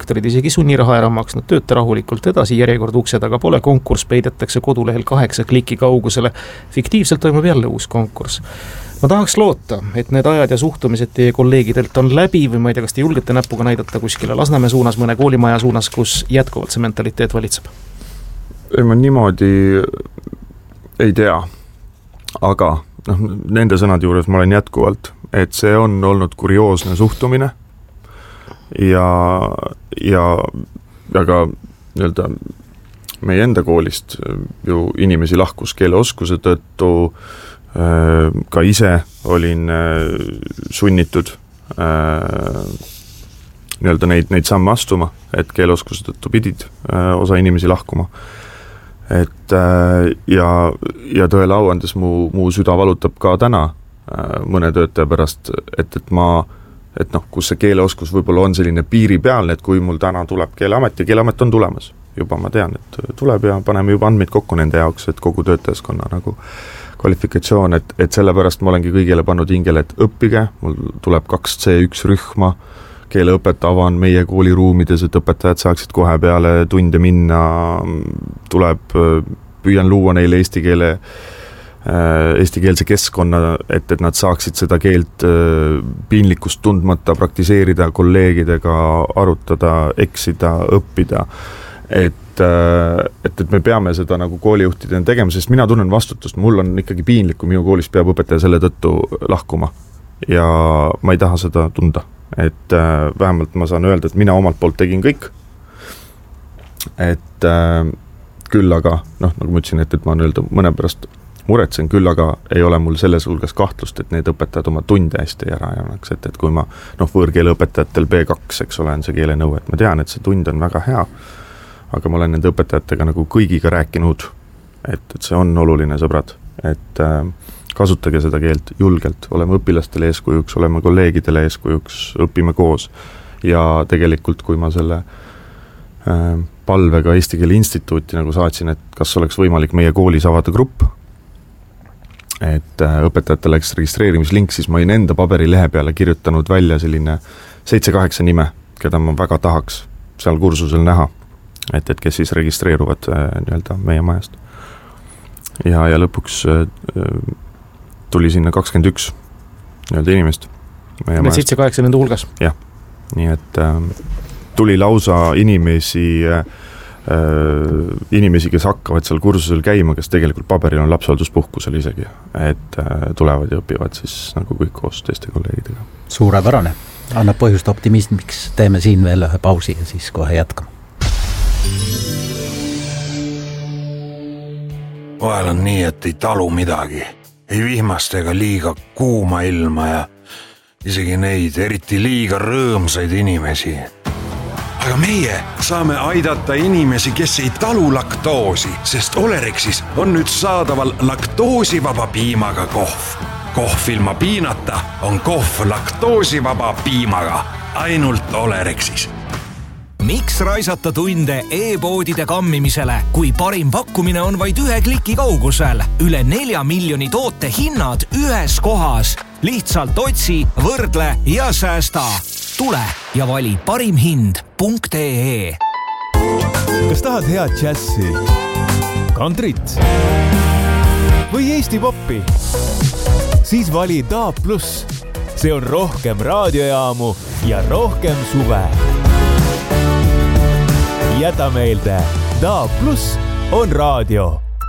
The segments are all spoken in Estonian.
koolidirektorid isegi sunniraha ära maksnud, tööta rahulikult edasi, järjekord ukse taga pole, konkurss peidetakse kodulehel 8 kliki kaugusele. Fiktiivselt toimub jälle uus konkurss. Ma tahaks loota, et need ajad ja suhtumised teie kolleegidelt on läbi või ma ei tea, kas te julgete näpuga näidata kuskile Lasnamäe suunas, mõne koolimaja suunas, kus jätkuvalt see mentaliteet valitseb? Ei, ma niimoodi ei tea, aga nende sõnade juures ma olen jätkuvalt, et see on olnud kurioosne suhtumine ja ka nii-öelda meie enda koolist ju inimesi lahkus keeleoskuse tõttu, ka ise olin sunnitud nii-öelda neid samme astuma, et keeleoskuse tõttu pidid osa inimesi lahkuma. Ja tõele au andes mu süda valutab ka täna mõne töötaja pärast, et kus see keeleoskus võib-olla on selline piiripealne, et kui mul täna tuleb Keeleamet ja Keeleamet on tulemas, juba ma tean, et tuleb ja paneme juba andmeid kokku nende jaoks, et kogu töötajaskonna nagu kvalifikatsioon, et sellepärast ma olengi kõigile pannud hingele, et õppige, mul tuleb 2C1 rühma, keeleõpet avan meie kooliruumides, et õpetajad saaksid kohe peale tunde minna, püüan luua neile eestikeelse keskkonna, et nad saaksid seda keelt piinlikkust tundmata praktiseerida, kolleegidega arutada, eksida, õppida, et me peame seda nagu koolijuhtidena tegema, sest mina tunnen vastutust, mul on ikkagi piinlik, kui minu koolis peab õpetaja selle tõttu lahkuma ja ma ei taha seda tunda, et vähemalt ma saan öelda, et mina omalt poolt tegin kõik, et küll aga, nagu ma ütlesin, et ma öelda mõne pärast muretsen, küll aga ei ole mul selles hulgas kahtlust, et need õpetajad oma tunde hästi ära annaks, et kui ma võõrkeele õpetajatel B2, eks ole, on see keelenõue, et ma tean, et see tund on väga hea, aga ma olen nende õpetajatega nagu kõigiga rääkinud, et see on oluline, sõbrad, et kasutage seda keelt julgelt, oleme õpilastele eeskujuks, oleme kolleegidele eeskujuks, õpime koos ja tegelikult, kui ma selle palvega Eesti Keele Instituuti nagu saatsin, et kas oleks võimalik meie koolis avada grupp, et õpetajatele läks registreerimislink, siis ma olin enda paberilehe peale kirjutanud välja selline 7-8 nime, keda ma väga tahaks seal kursusel näha, et kes siis registreeruvad nii-öelda meie majast. Ja lõpuks tuli sinna 21 nii-öelda inimest. Need 7-8 nende hulgas? Jah, nii et tuli lausa inimesi, kes hakkavad seal kursusel käima, kes tegelikult paberil on lapsehoolduspuhkusel isegi, et tulevad ja õpivad siis nagu kõik koos teiste kolleegidega. Suurepärane, annab põhjust optimismiks, teeme siin veel ühe pausi ja siis kohe jätkame. Vahel on nii, et ei talu midagi, ei vihmast ega liiga kuuma ilma ja isegi neid eriti liiga rõõmsaid inimesi. Aga meie saame aidata inimesi, kes ei talu laktoosi, sest Olerexis on nüüd saadaval laktoosivaba piimaga kohv. Kohv ilma piinata on kohv laktoosivaba piimaga, ainult Olerexis. Miks raisata tunde e-poodide kammimisele, kui parim pakkumine on vaid 1 kliki kaugusel? Üle 4 miljoni toote hinnad ühes kohas. Lihtsalt otsi, võrdle ja säästa. Tule ja vali parimhind.ee. Kas tahad head džässi, kantrit või Eesti poppi? Siis vali DAB+. See on rohkem raadiojaamu ja rohkem suve. Jäta meelde, DAB+ on raadio.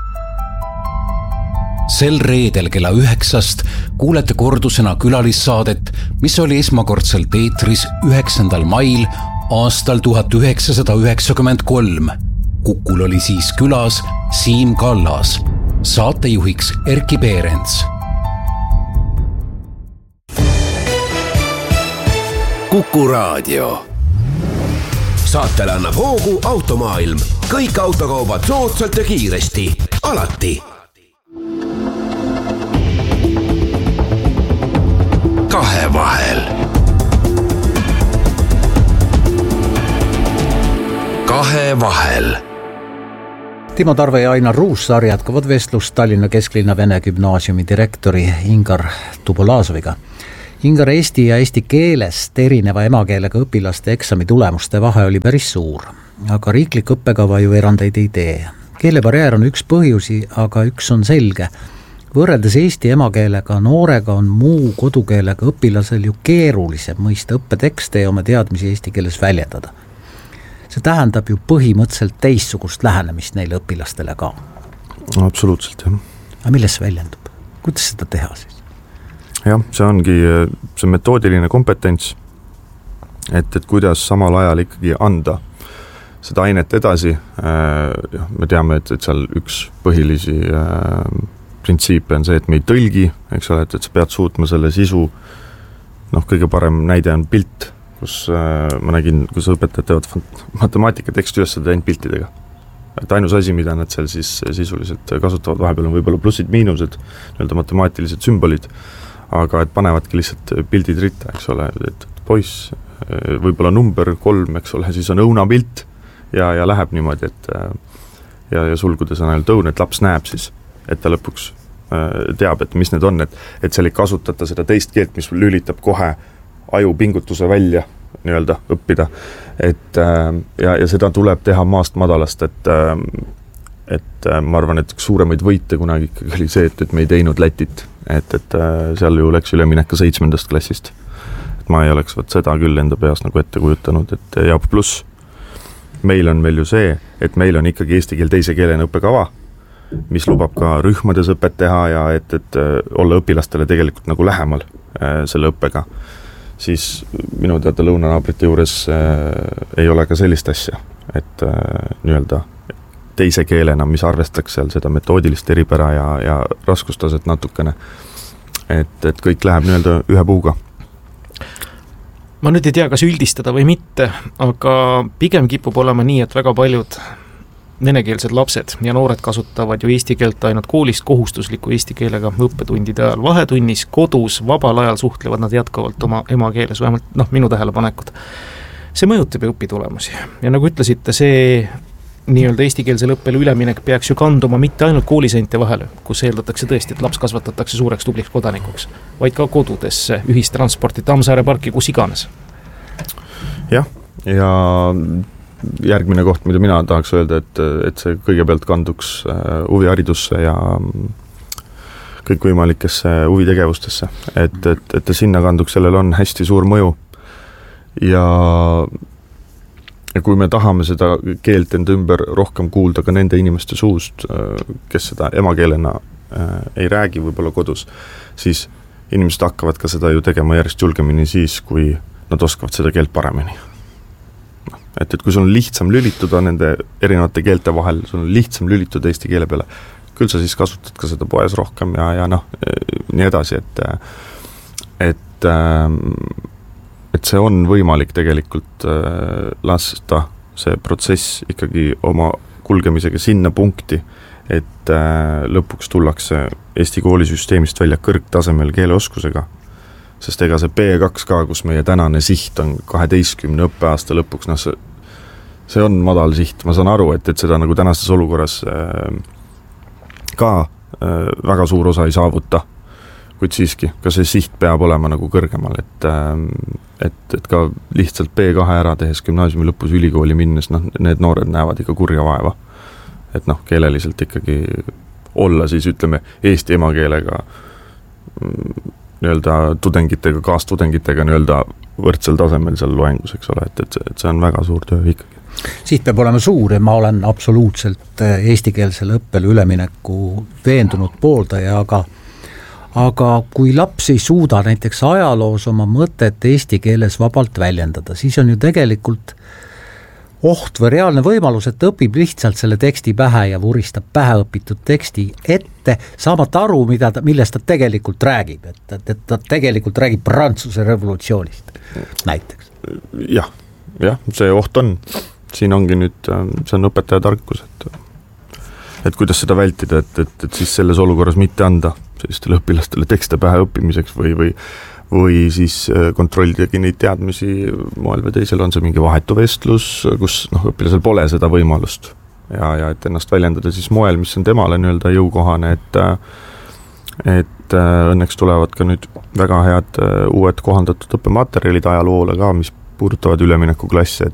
Sel reedel kella 9 kuulete kordusena külalissaadet, mis oli esmakordselt eetris 9. mail aastal 1993. Kukul oli siis külas Siim Kallas, saatejuhiks Erki Peerents. Kuku raadio. Saatele annab hoogu Automaailm. Kõik autokaubad soodsalt ja kiiresti. Alati. Kahevahel. Kahevahel. Timo Tarve ja Ainar Ruussaar jätkavad vestlust Tallinna Kesklinna Vene Gümnaasiumi direktori Ingar Tubolazoviga. Ingar, eesti ja eesti keelest erineva emakeelega õpilaste eksami tulemuste vahe oli päris suur, aga riiklik õppekava ju erandeid ei tee. Keelebarjäär on üks põhjusi, aga üks on selge. Võrreldes eesti emakeelega noorega on muu kodukeelega õpilasel ju keerulisem mõista õppetekste ja oma teadmisi eesti keeles väljendada. See tähendab ju põhimõtteliselt teistsugust lähenemist neile õpilastele ka. Absoluutselt, jah. Aga milles see väljendub? Kuidas seda teha siis? Jah, see ongi see metoodiline kompetents, et kuidas samal ajal ikkagi anda seda ainet edasi. Me teame, et seal üks põhilisi printsiipe on see, et me ei tõlgi, eks ole, et sa pead suutma selle sisu, kõige parem näide on pilt, kus ma nägin, kus õpetajad teevad matemaatikateksti üles ainult piltidega. Et ainus asi, mida nad seal siis sisuliselt kasutavad, vahepeal on võib-olla plussid, miinused, matemaatilised sümbolid, aga et panevadki lihtsalt pildid ritta, eks ole, et poiss, võib-olla number 3, eks ole, siis on õunapilt ja läheb niimoodi, et ja sulgudes on ainult õun, et laps näeb siis, et ta lõpuks teab, et mis need on, et seal ei kasutata seda teist keelt, mis lülitab kohe ajupingutuse välja nii-öelda õppida, ja seda tuleb teha maast madalast, et ma arvan, et üks suuremaid võite kunagi ikkagi oli see, et me ei teinud Lätit, et seal ju läks üleminek ka 7. klassist. Et ma ei oleks seda küll enda peas nagu ette kujutanud, ja pluss meil on veel ju see, et meil on ikkagi eesti keel teise keelena õppekava, mis lubab ka rühmades õpet teha ja et olla õpilastele tegelikult nagu lähemal selle õppega. Siis minu teada lõunanaabrite juures ei ole ka sellist asja, et nii-öelda teise keelena, mis arvestaks seal seda metoodilist eripära ja raskustaset natukene, et kõik läheb nii-öelda ühe puuga. Ma nüüd ei tea, kas üldistada või mitte, aga pigem kipub olema nii, et väga paljud venekeelsed lapsed ja noored kasutavad ju eesti keelt ainult koolist kohustusliku eesti keelega õppetundide ajal. Vahetunnis, kodus, vabal ajal suhtlevad nad jätkuvalt oma emakeeles, vähemalt minu tähelepanekud. See mõjutab ju õpitulemusi. Ja nagu ütlesite, see nii-öelda eestikeelsele õppele üleminek peaks ju kanduma mitte ainult kooliseinte vahele, kus eeldatakse tõesti, et laps kasvatatakse suureks tubliks kodanikuks, vaid ka kodudesse, ühistransporti, Tammsaare parki, kus iganes. Jah, ja järgmine koht, mida mina tahaks öelda, et see kõigepealt kanduks huviharidusse ja kõikvõimalikesse huvitegevustesse, et sinna kanduks, sellel on hästi suur mõju ja kui me tahame seda keelt enda ümber rohkem kuulda ka nende inimeste suust, kes seda emakeelena ei räägi võib-olla kodus, siis inimesed hakkavad ka seda ju tegema järjest julgemini siis, kui nad oskavad seda keelt paremini. Et kui sul on lihtsam lülituda nende erinevate keelte vahel, sul on lihtsam lülituda eesti keele peale, küll sa siis kasutad ka seda poes rohkem ja nii edasi, et see on võimalik tegelikult lasta see protsess ikkagi oma kulgemisega sinna punkti, et lõpuks tullakse Eesti koolisüsteemist välja kõrgtasemel keeleoskusega, sest ega see B2 ka, kus meie tänane siht on 12 õppeaasta lõpuks, see on madal siht, ma saan aru, et seda nagu tänastes olukorras ka väga suur osa ei saavuta, kuid siiski, ka see siht peab olema nagu kõrgemal, et ka lihtsalt B2 ära tehes gümnaasiumi lõpus ülikooli minnes, need noored näevad ikka kurja vaeva, et keeleliselt ikkagi olla siis, ütleme, eesti emakeelega nii-öelda tudengitega, kaastudengitega nii-öelda võrdsel tasemel seal loengus, eks ole, et see on väga suur töö ikkagi. Siit peab olema suur ja ma olen absoluutselt eestikeelsele õppele ülemineku veendunud pooldaja, aga kui laps ei suuda näiteks ajaloos oma mõtet eesti keeles vabalt väljendada, siis on ju tegelikult oht või reaalne võimalus, et ta õpib lihtsalt selle teksti pähe ja vuristab päheõpitud teksti ette, saamata aru, millest ta tegelikult räägib, et ta tegelikult räägib Prantsuse revolutsioonist näiteks. Jah, see oht on. Siin ongi nüüd, see on õpetaja tarkus, et kuidas seda vältida, et siis selles olukorras mitte anda sellistele õpilastele tekste pähe õppimiseks või siis kontrollidagi neid teadmisi moel või teisel, on see mingi vahetu vestlus, kus õpilasel pole seda võimalust ja et ennast väljendada siis moel, mis on temale nii-öelda jõukohane, et et õnneks tulevad ka nüüd väga head uued kohandatud õppematerjalid ajaloole ka, mis puudutavad üleminekuklasse,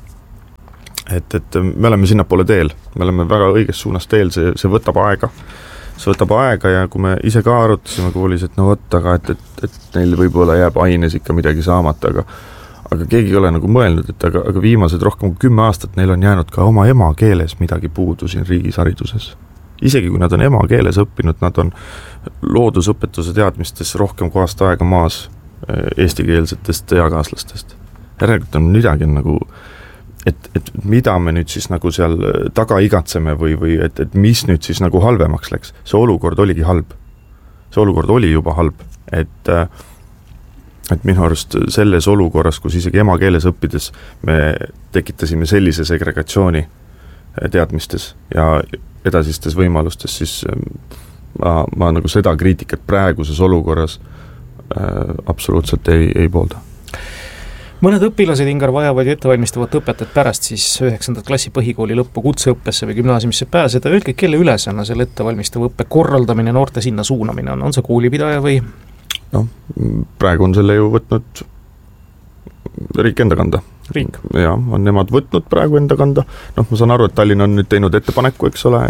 et me oleme sinnapoole teel, me oleme väga õiges suunas teel, see võtab aega. See võtab aega ja kui me ise ka arutasime koolis, et no võtta, aga et neil võib-olla jääb aines ikka midagi saamata, aga keegi ei ole nagu mõelnud, et aga viimased rohkem kui 10 aastat neil on jäänud ka oma emakeeles midagi puudu siin riigis hariduses. Isegi kui nad on emakeeles õppinud, nad on loodusõpetuse teadmistes rohkem kui aasta aega maas eestikeelsetest eakaaslastest. Järelikult on midagi nagu, et mida me nüüd siis nagu seal taga igatseme või et mis nüüd siis nagu halvemaks läks. See olukord oligi halb. See olukord oli juba halb, et minu arust selles olukorras, kus isegi emakeeles õppides me tekitasime sellise segregatsiooni teadmistes ja edasistes võimalustes, siis ma nagu seda kriitikat praeguses olukorras absoluutselt ei poolda. Mõned õpilased, Ingar, vajavad ju ettevalmistavat õpetajat pärast siis 9. klassi põhikooli lõppu kutseõppesse või gümnaasiumisse pääseda. Öelge, kelle ülesanne selle ettevalmistava õppe korraldamine, noorte sinna suunamine on see koolipidaja või? No, praegu on selle ju võtnud riik enda kanda. Riik? Ja, on nemad võtnud praegu enda kanda. Ma saan aru, et Tallinn on nüüd teinud ettepaneku, eks ole,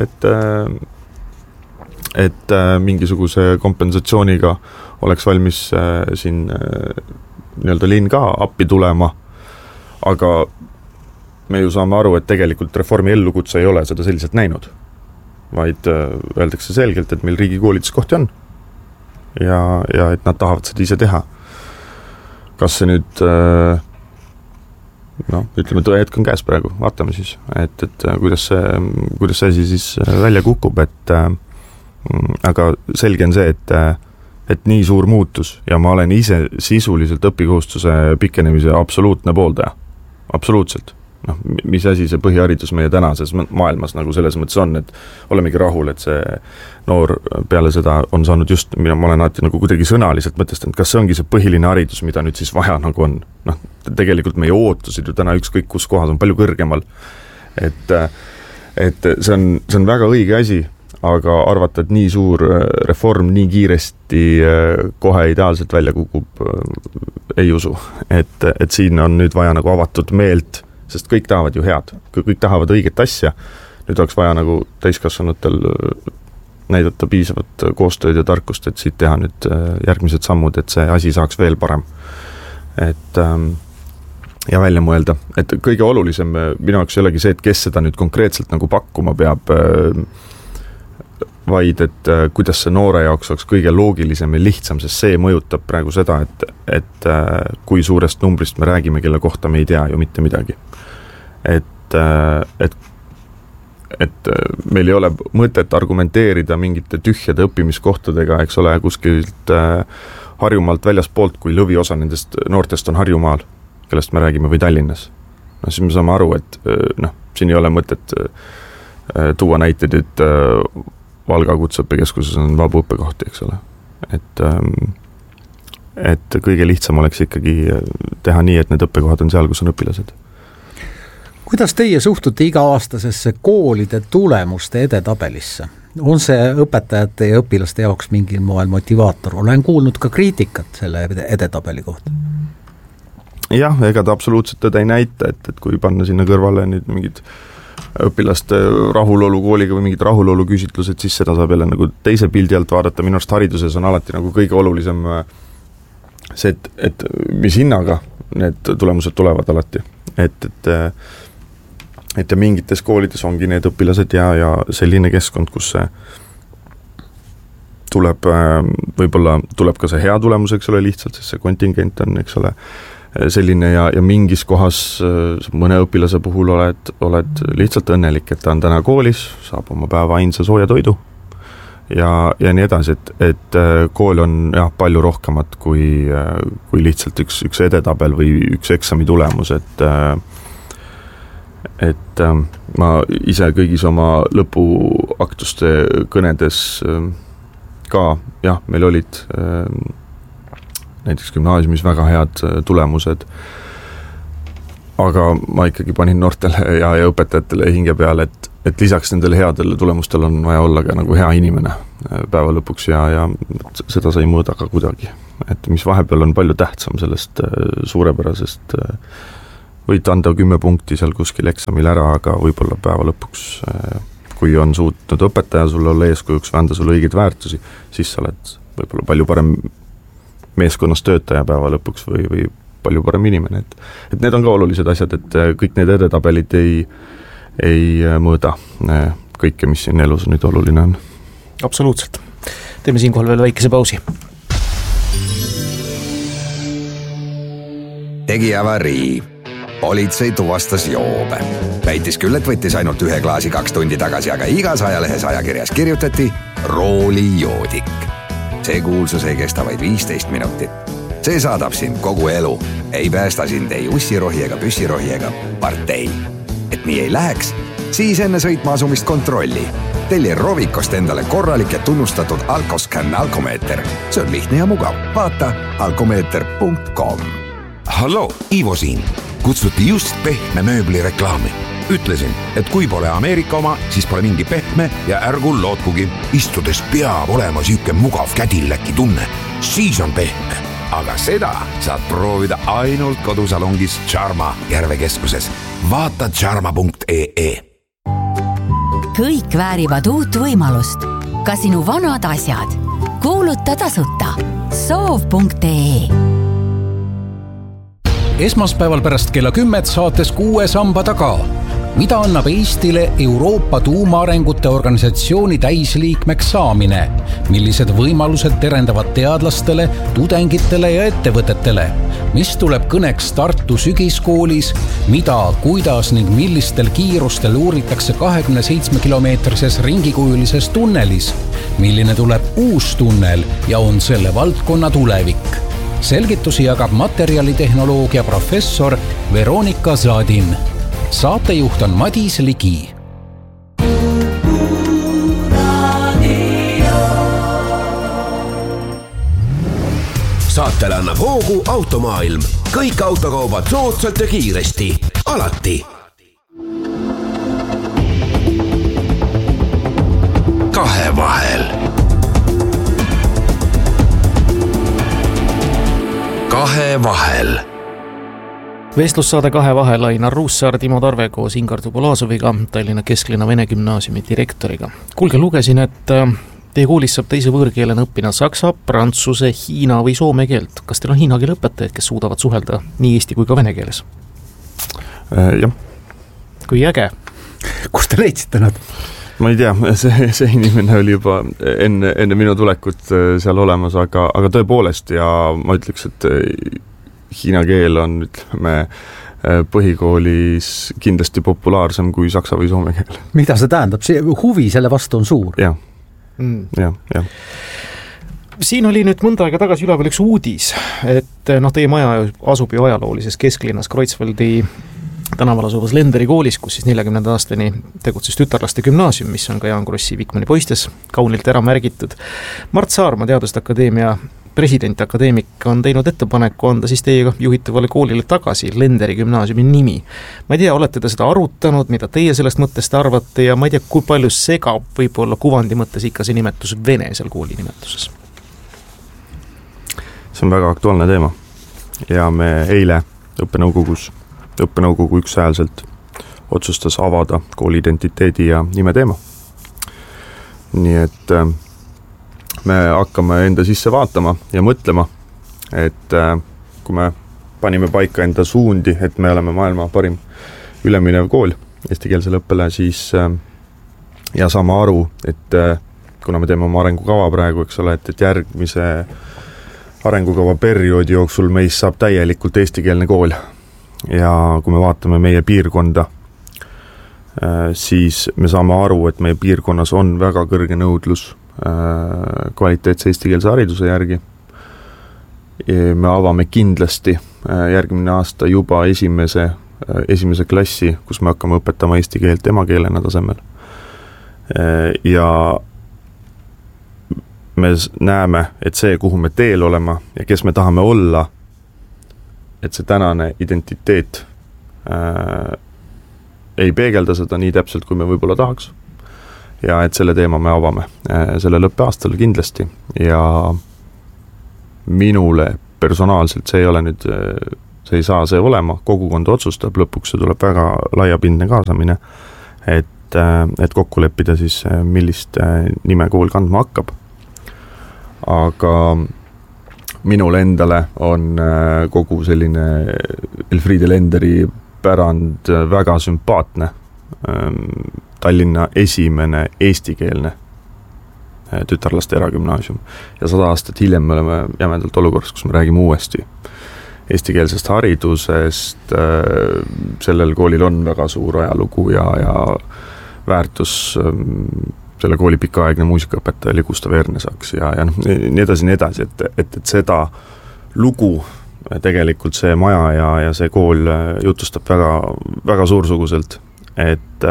et mingisuguse kompensatsiooniga oleks valmis siin nii-öelda linn ka appi tulema, aga me ju saame aru, et tegelikult reformi ellukutse ei ole seda selliselt näinud, vaid öeldakse selgelt, et meil riigikoolituskohti on ja et nad tahavad seda ise teha. Kas see nüüd ütleme, tõehetk on käes praegu, vaatame siis, et kuidas see asi siis välja kukub, aga selge on see, et nii suur muutus ja ma olen ise sisuliselt õpikohustuse pikenemise absoluutne pooldaja. Absoluutselt. Mis asi see põhiharidus meie tänases maailmas nagu selles mõttes on, et olemegi rahul, et see noor peale seda on saanud just, ma olen alati nagu kuidagi sõnaliselt mõtestanud, kas see ongi see põhiline haridus, mida nüüd siis vaja nagu on. Tegelikult meie ootusid ju täna ükskõik kus kohas on palju kõrgemal. Et see on väga õige asi, aga arvata, et nii suur reform nii kiiresti kohe ideaalselt välja kukub, ei usu. Et siin on nüüd vaja nagu avatud meelt, sest kõik tahavad ju head, kõik tahavad õiget asja. Nüüd oleks vaja nagu täiskasvanutel näidata piisavat koostööd ja tarkust, et siit teha nüüd järgmised sammud, et see asi saaks veel parem. Ja välja mõelda, et kõige olulisem minu jaoks ei olegi see, et kes seda nüüd konkreetselt nagu pakkuma peab, vaid et kuidas see noore jaoks oleks kõige loogilisem ja lihtsam, sest see mõjutab praegu seda, et kui suurest numbrist me räägime, kelle kohta me ei tea ju mitte midagi. Et meil ei ole mõtet argumenteerida mingite tühjade õppimiskohtadega, eks ole, kuskilt Harjumaalt väljaspoolt, kui lõviosa nendest noortest on Harjumaal, kellest me räägime, või Tallinnas. Siis me saame aru, et siin ei ole mõtet tuua näiteid, et Valga kutseõppekeskuses on vabu õppekohti, eks ole. Et kõige lihtsam oleks ikkagi teha nii, et need õppekohad on seal, kus on õpilased. Kuidas teie suhtute iga-aastasesse koolide tulemuste edetabelisse? On see õpetajate ja õpilaste jaoks mingil moel motivaator? Olen kuulnud ka kriitikat selle edetabeli kohta. Jah, ega ta absoluutselt teda ei näita, et kui panna sinna kõrvale nüüd mingid õpilaste rahulolu kooliga või mingid rahulolu küsitlused, siis seda saab jälle nagu teise pildi alt vaadata. Minu arust hariduses on alati nagu kõige olulisem see, et mis hinnaga need tulemused tulevad alati. Et mingites koolides ongi need õpilased ja selline keskkond, kus see võib-olla tuleb ka see hea tulemus, eks ole, lihtsalt, sest see kontingent on, eks ole, selline ja mingis kohas mõne õpilase puhul oled lihtsalt õnnelik, et ta on täna koolis, saab oma päeva ainsa sooja toidu ja nii edasi, et kool on jah, palju rohkemat kui lihtsalt üks edetabel või üks eksami tulemus, et ma ise kõigis oma lõpuaktuste kõnedes ka, jah, meil olid näiteks gümnaasiumis väga head tulemused, aga ma ikkagi panin noortele ja õpetajatele hinge peale, et lisaks nendele headele tulemustele on vaja olla ka nagu hea inimene. päeva lõpuks ja seda sa ei mõõda ka kuidagi. Et mis vahepeal on palju tähtsam sellest suurepärasest, võid anda 10 punkti seal kuskil eksamil ära, aga võib-olla päeva lõpuks, kui on suutnud õpetaja sulle olla eeskujuks või anda sulle õigeid väärtusi, siis sa oled võib-olla palju parem meeskonnas töötaja päeva lõpuks või palju parem inimene. Et need on ka olulised asjad, et kõik need edetabelid ei mõõda kõike, mis siin elus nüüd oluline on. Absoluutselt. Teeme siinkohal veel väikese pausi. Tegi avarii. Politsei tuvastas joobe. Väitis küll, et võttis ainult 1 klaasi 2 tundi tagasi, aga igas ajalehes ajakirjas kirjutati roolijoodik. See kuulsus ei kesta vaid 15 minutit. See saadab sind kogu elu. Ei päästa sind ei ussirohi ega püssirohi ega partei. Et nii ei läheks, siis enne sõitma asumist kontrolli. Telli Rovikost endale korralik ja tunnustatud Alkoscan alkomeeter. See on lihtne ja mugav. Vaata alkomeeter.com. Halloo, Ivo siin. Kutsuti just pehme mööbli reklaami. Ütlesin, et kui pole Ameerika oma, siis pole mingi pehme ja ärgu lootkugi. Istudes peab olema süüke mugav kädilläki tunne. Siis on pehme. Aga seda saad proovida ainult kodusalongis Charma Järvekeskuses. Vaata charma.ee. Kõik väärivad uut võimalust. Ka sinu vanad asjad. Kuuluta tasuta. Soov.ee. Esmaspäeval pärast kella 10 saates 6 samba taga. Mida annab Eestile Euroopa tuumaarengute organisatsiooni täisliikmeks saamine? Millised võimalused terendavad teadlastele, tudengitele ja ettevõtetele? Mis tuleb kõneks Tartu sügiskoolis? Mida, kuidas ning millistel kiirustel uuritakse 27-kilomeetrises ringikujulises tunnelis? Milline tuleb uus tunnel ja on selle valdkonna tulevik? Selgitusi jagab materjalitehnoloogia professor Veronika Zadin. Saatejuht on Madis Ligi. Saatele annab hoogu Automaailm. Kõik autokaubad soodsalt ja kiiresti. Alati. Kahevahel. Kahevahel. Vestlussaade Kahevahel Ainar Ruussaar, Timo Tarve koos Ingar Tubulasoviga, Tallinna Kesklinna Vene Gümnaasiumi direktoriga. Kuulge, lugesin, et teie koolis saab teise võõrkeelena õppida saksa, prantsuse, hiina või soome keelt. Kas teil on hiina keele õpetajaid, kes suudavad suhelda nii eesti kui ka vene keeles? Jah. Kui äge. Kus te leidsite nad? Ma ei tea, see inimene oli juba enne minu tulekut seal olemas, aga tõepoolest ja ma ütleks, et hiina keel on, ütleme, põhikoolis kindlasti populaarsem kui saksa või soome keel. Mida see tähendab? See huvi selle vastu on suur. Jah. Siin oli nüüd mõnda aega tagasi üleval üks uudis, et teie maja asub ju ajaloolises kesklinnas Kreutzwaldi tänaval asuvas Lenderi koolis, kus siis 40. aastani tegutses tütarlaste gümnaasium, mis on ka Jaan Krossi Vikmani poistes kaunilt ära märgitud. Mart Saarma, Teaduste Akadeemia president, akadeemik, on teinud ettepaneku anda siis teiega juhitavale koolile tagasi Lenderi gümnaasiumi nimi. Ma ei tea, olete te seda arutanud, mida teie sellest mõttest arvate ja ma ei tea, kui palju segab võib-olla kuvandi mõttes ikka see nimetus Vene seal kooli nimetuses? See on väga aktuaalne teema ja me eile õppenõukogu ükshäälselt otsustas avada kooli identiteedi ja nime teema. Nii et me hakkame enda sisse vaatama ja mõtlema, et kui me panime paika enda suundi, et me oleme maailma parim üleminev kool eestikeelsele õppele, siis ja saame aru, et kuna me teeme oma arengukava praegu, eks ole, et järgmise arengukava perioodi jooksul meist saab täielikult eestikeelne kool. Ja kui me vaatame meie piirkonda, siis me saame aru, et meie piirkonnas on väga kõrge nõudlus kvaliteetse eestikeelse hariduse järgi. Me avame kindlasti järgmine aasta juba esimese klassi, kus me hakkame õpetama eesti keelt emakeelena tasemel. Ja me näeme, et see, kuhu me teel olema ja kes me tahame olla, et see tänane identiteet ei peegelda seda nii täpselt, kui me võib-olla tahaks. ja et selle teema me avame sellel õppeaastal kindlasti ja minule personaalselt see ei ole nüüd, see ei saa see olema, kogukond otsustab, lõpuks see tuleb väga laiapindne kaasamine, et kokku leppida siis, millist nime kool kandma hakkab. Aga minule endale on kogu selline Elfriede Lenderi pärand väga sümpaatne. Tallinna esimene eestikeelne tütarlaste eragümnaasium ja 100 aastat hiljem me oleme jämedalt olukorras, kus me räägime uuesti eestikeelsest haridusest. Sellel koolil on väga suur ajalugu ja väärtus. Selle kooli pikaaegne muusikaõpetaja oli Gustav Ernesaks ja nii edasi, et seda lugu tegelikult see maja ja see kool jutustab väga, väga suursuguselt, et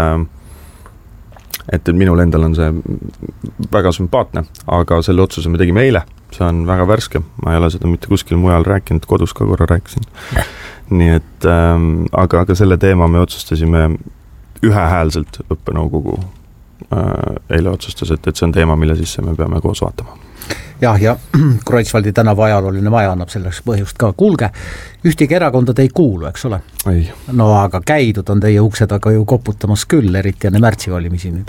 minul endal on see väga sümpaatne, aga selle otsuse me tegime eile, see on väga värske, ma ei ole seda mitte kuskil mujal rääkinud, kodus ka korra rääkisin. Nii et, aga selle teema me otsustasime ühehäälselt õppenõukogu eile otsustas, et see on teema, mille sisse me peame koos vaatama. Jah, ja Kreutzwaldi tänava ajalooline maja annab selleks põhjust ka. Kuulge, ühtegi erakonda te ei kuulu, eks ole? Ei. No aga käidud on teie uksed aga ju koputamas küll, eriti enne märtsivalimisi nüüd.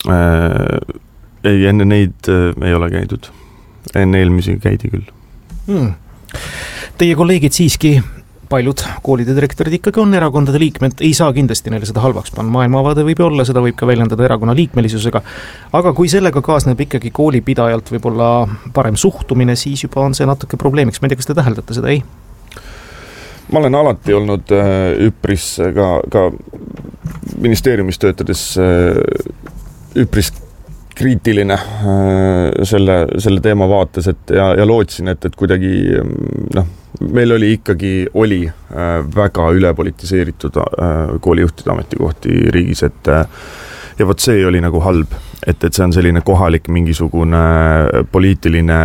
Ei, enne neid ei ole käidud. Enne eelmisi käidi küll. Teie kolleegid siiski, paljud koolide direktorid ikkagi on erakondade liikmed, ei saa kindlasti neile seda halvaks panna. Maailmavaade võib olla, seda võib ka väljendada erakonna liikmelisusega, aga kui sellega kaasneb ikkagi koolipidajalt võib-olla parem suhtumine, siis juba on see natuke probleemiks. Ma ei tea, kas te täheldate seda, ei? Ma olen alati olnud üpris ka ministeeriumis töötades üpris kriitiline selle teema vaates, ja lootsin, et kuidagi meil oli väga ülepolitiseeritud koolijuhtide ametikohti riigis, ja võt see oli nagu halb, et see on selline kohalik mingisugune poliitiline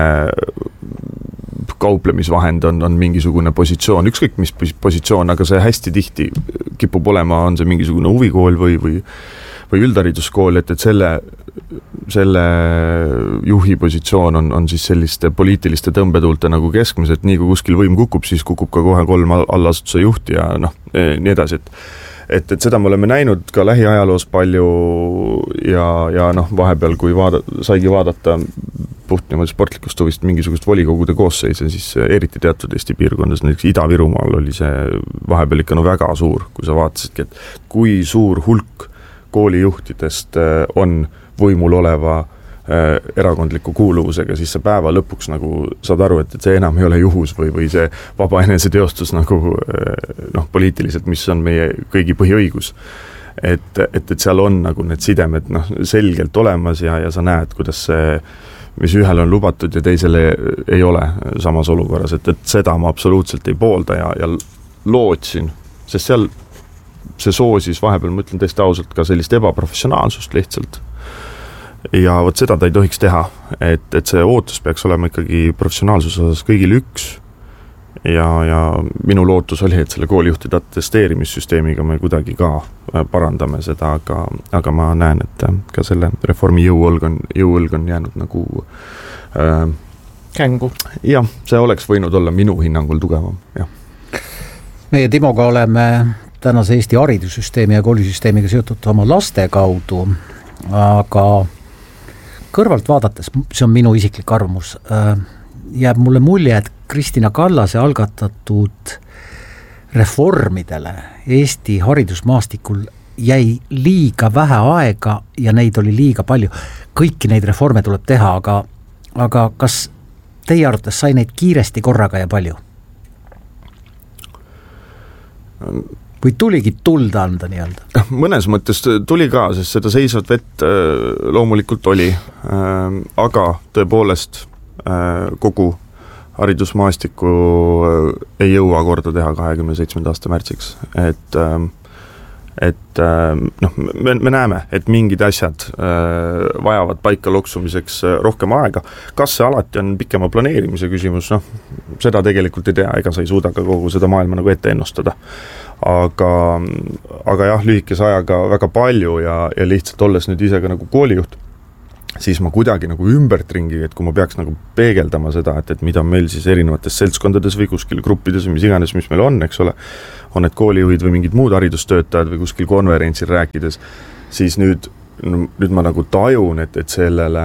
kauplemisvahend on mingisugune positsioon, ükskõik mis positsioon, aga see hästi tihti kipub olema, on see mingisugune huvikool või üldhariduskool, et selle juhi positsioon on siis selliste poliitiliste tõmbetuulte nagu keskmised, nii kui kuskil võim kukub, siis kukub ka kohe 3 allasutuse juhti ja nii edasi, et seda me oleme näinud ka lähiajaloos palju ja vahepeal, kui saigi vaadata puht niimoodi sportlikust huvist mingisugust volikogude koosseise, siis eriti teatud Eesti piirkondades, näiteks Ida-Virumaal oli see vahepeal ikka väga suur, kui sa vaatasidki, et kui suur hulk koolijuhtidest on võimul oleva erakondliku kuuluvusega, siis sa päeva lõpuks nagu saad aru, et see enam ei ole juhus või see vaba eneseteostus nagu poliitiliselt, mis on meie kõigi põhiõigus. Et seal on nagu need sidemed selgelt olemas ja sa näed, kuidas see, mis ühel on lubatud ja teisele ei ole samas olukorras, et seda ma absoluutselt ei poolda ja lootsin, sest seal see soosis vahepeal, ma ütlen täiesti ausalt, ka sellist ebaprofessionaalsust lihtsalt. Ja võt seda ta ei tohiks teha, et see ootus peaks olema ikkagi professionaalsuse osas kõigil üks. Ja minu lootus oli, et selle koolijuhtide atesteerimissüsteemiga me kuidagi ka parandame seda, aga ma näen, et ka selle reformi jõuõlg on jäänud nagu kängu. Jah, see oleks võinud olla minu hinnangul tugevam, jah. Meie Timoga oleme tänase Eesti haridussüsteemi ja koolisüsteemiga seotud oma laste kaudu, aga kõrvalt vaadates, see on minu isiklik arvamus, jääb mulle mulje, et Kristina Kallase algatatud reformidele Eesti haridusmaastikul jäi liiga vähe aega ja neid oli liiga palju. Kõiki neid reforme tuleb teha, aga kas teie arvates sai neid kiiresti korraga ja palju? Või tuligi tulda anda nii-öelda? Mõnes mõttes tuli ka, sest seda seisvat vett loomulikult oli, aga tõepoolest kogu haridusmaastiku ei jõua korda teha 27. aasta märtsiks, me näeme, et mingid asjad vajavad paika loksumiseks rohkem aega. Kas see alati on pikema planeerimise küsimus? Seda tegelikult ei tea, ega sa ei suuda ka kogu seda maailma nagu ette ennustada. aga jah, lühikese ajaga väga palju ja lihtsalt olles nüüd ise ka nagu koolijuht, siis ma kuidagi nagu ümbertringi, et kui ma peaks nagu peegeldama seda, et mida meil siis erinevates seltskondades või kuskil gruppides või mis iganes, mis meil on, eks ole, on need koolijuhid või mingid muud haridustöötajad või kuskil konverentsil rääkides, siis nüüd ma nagu tajun, et sellele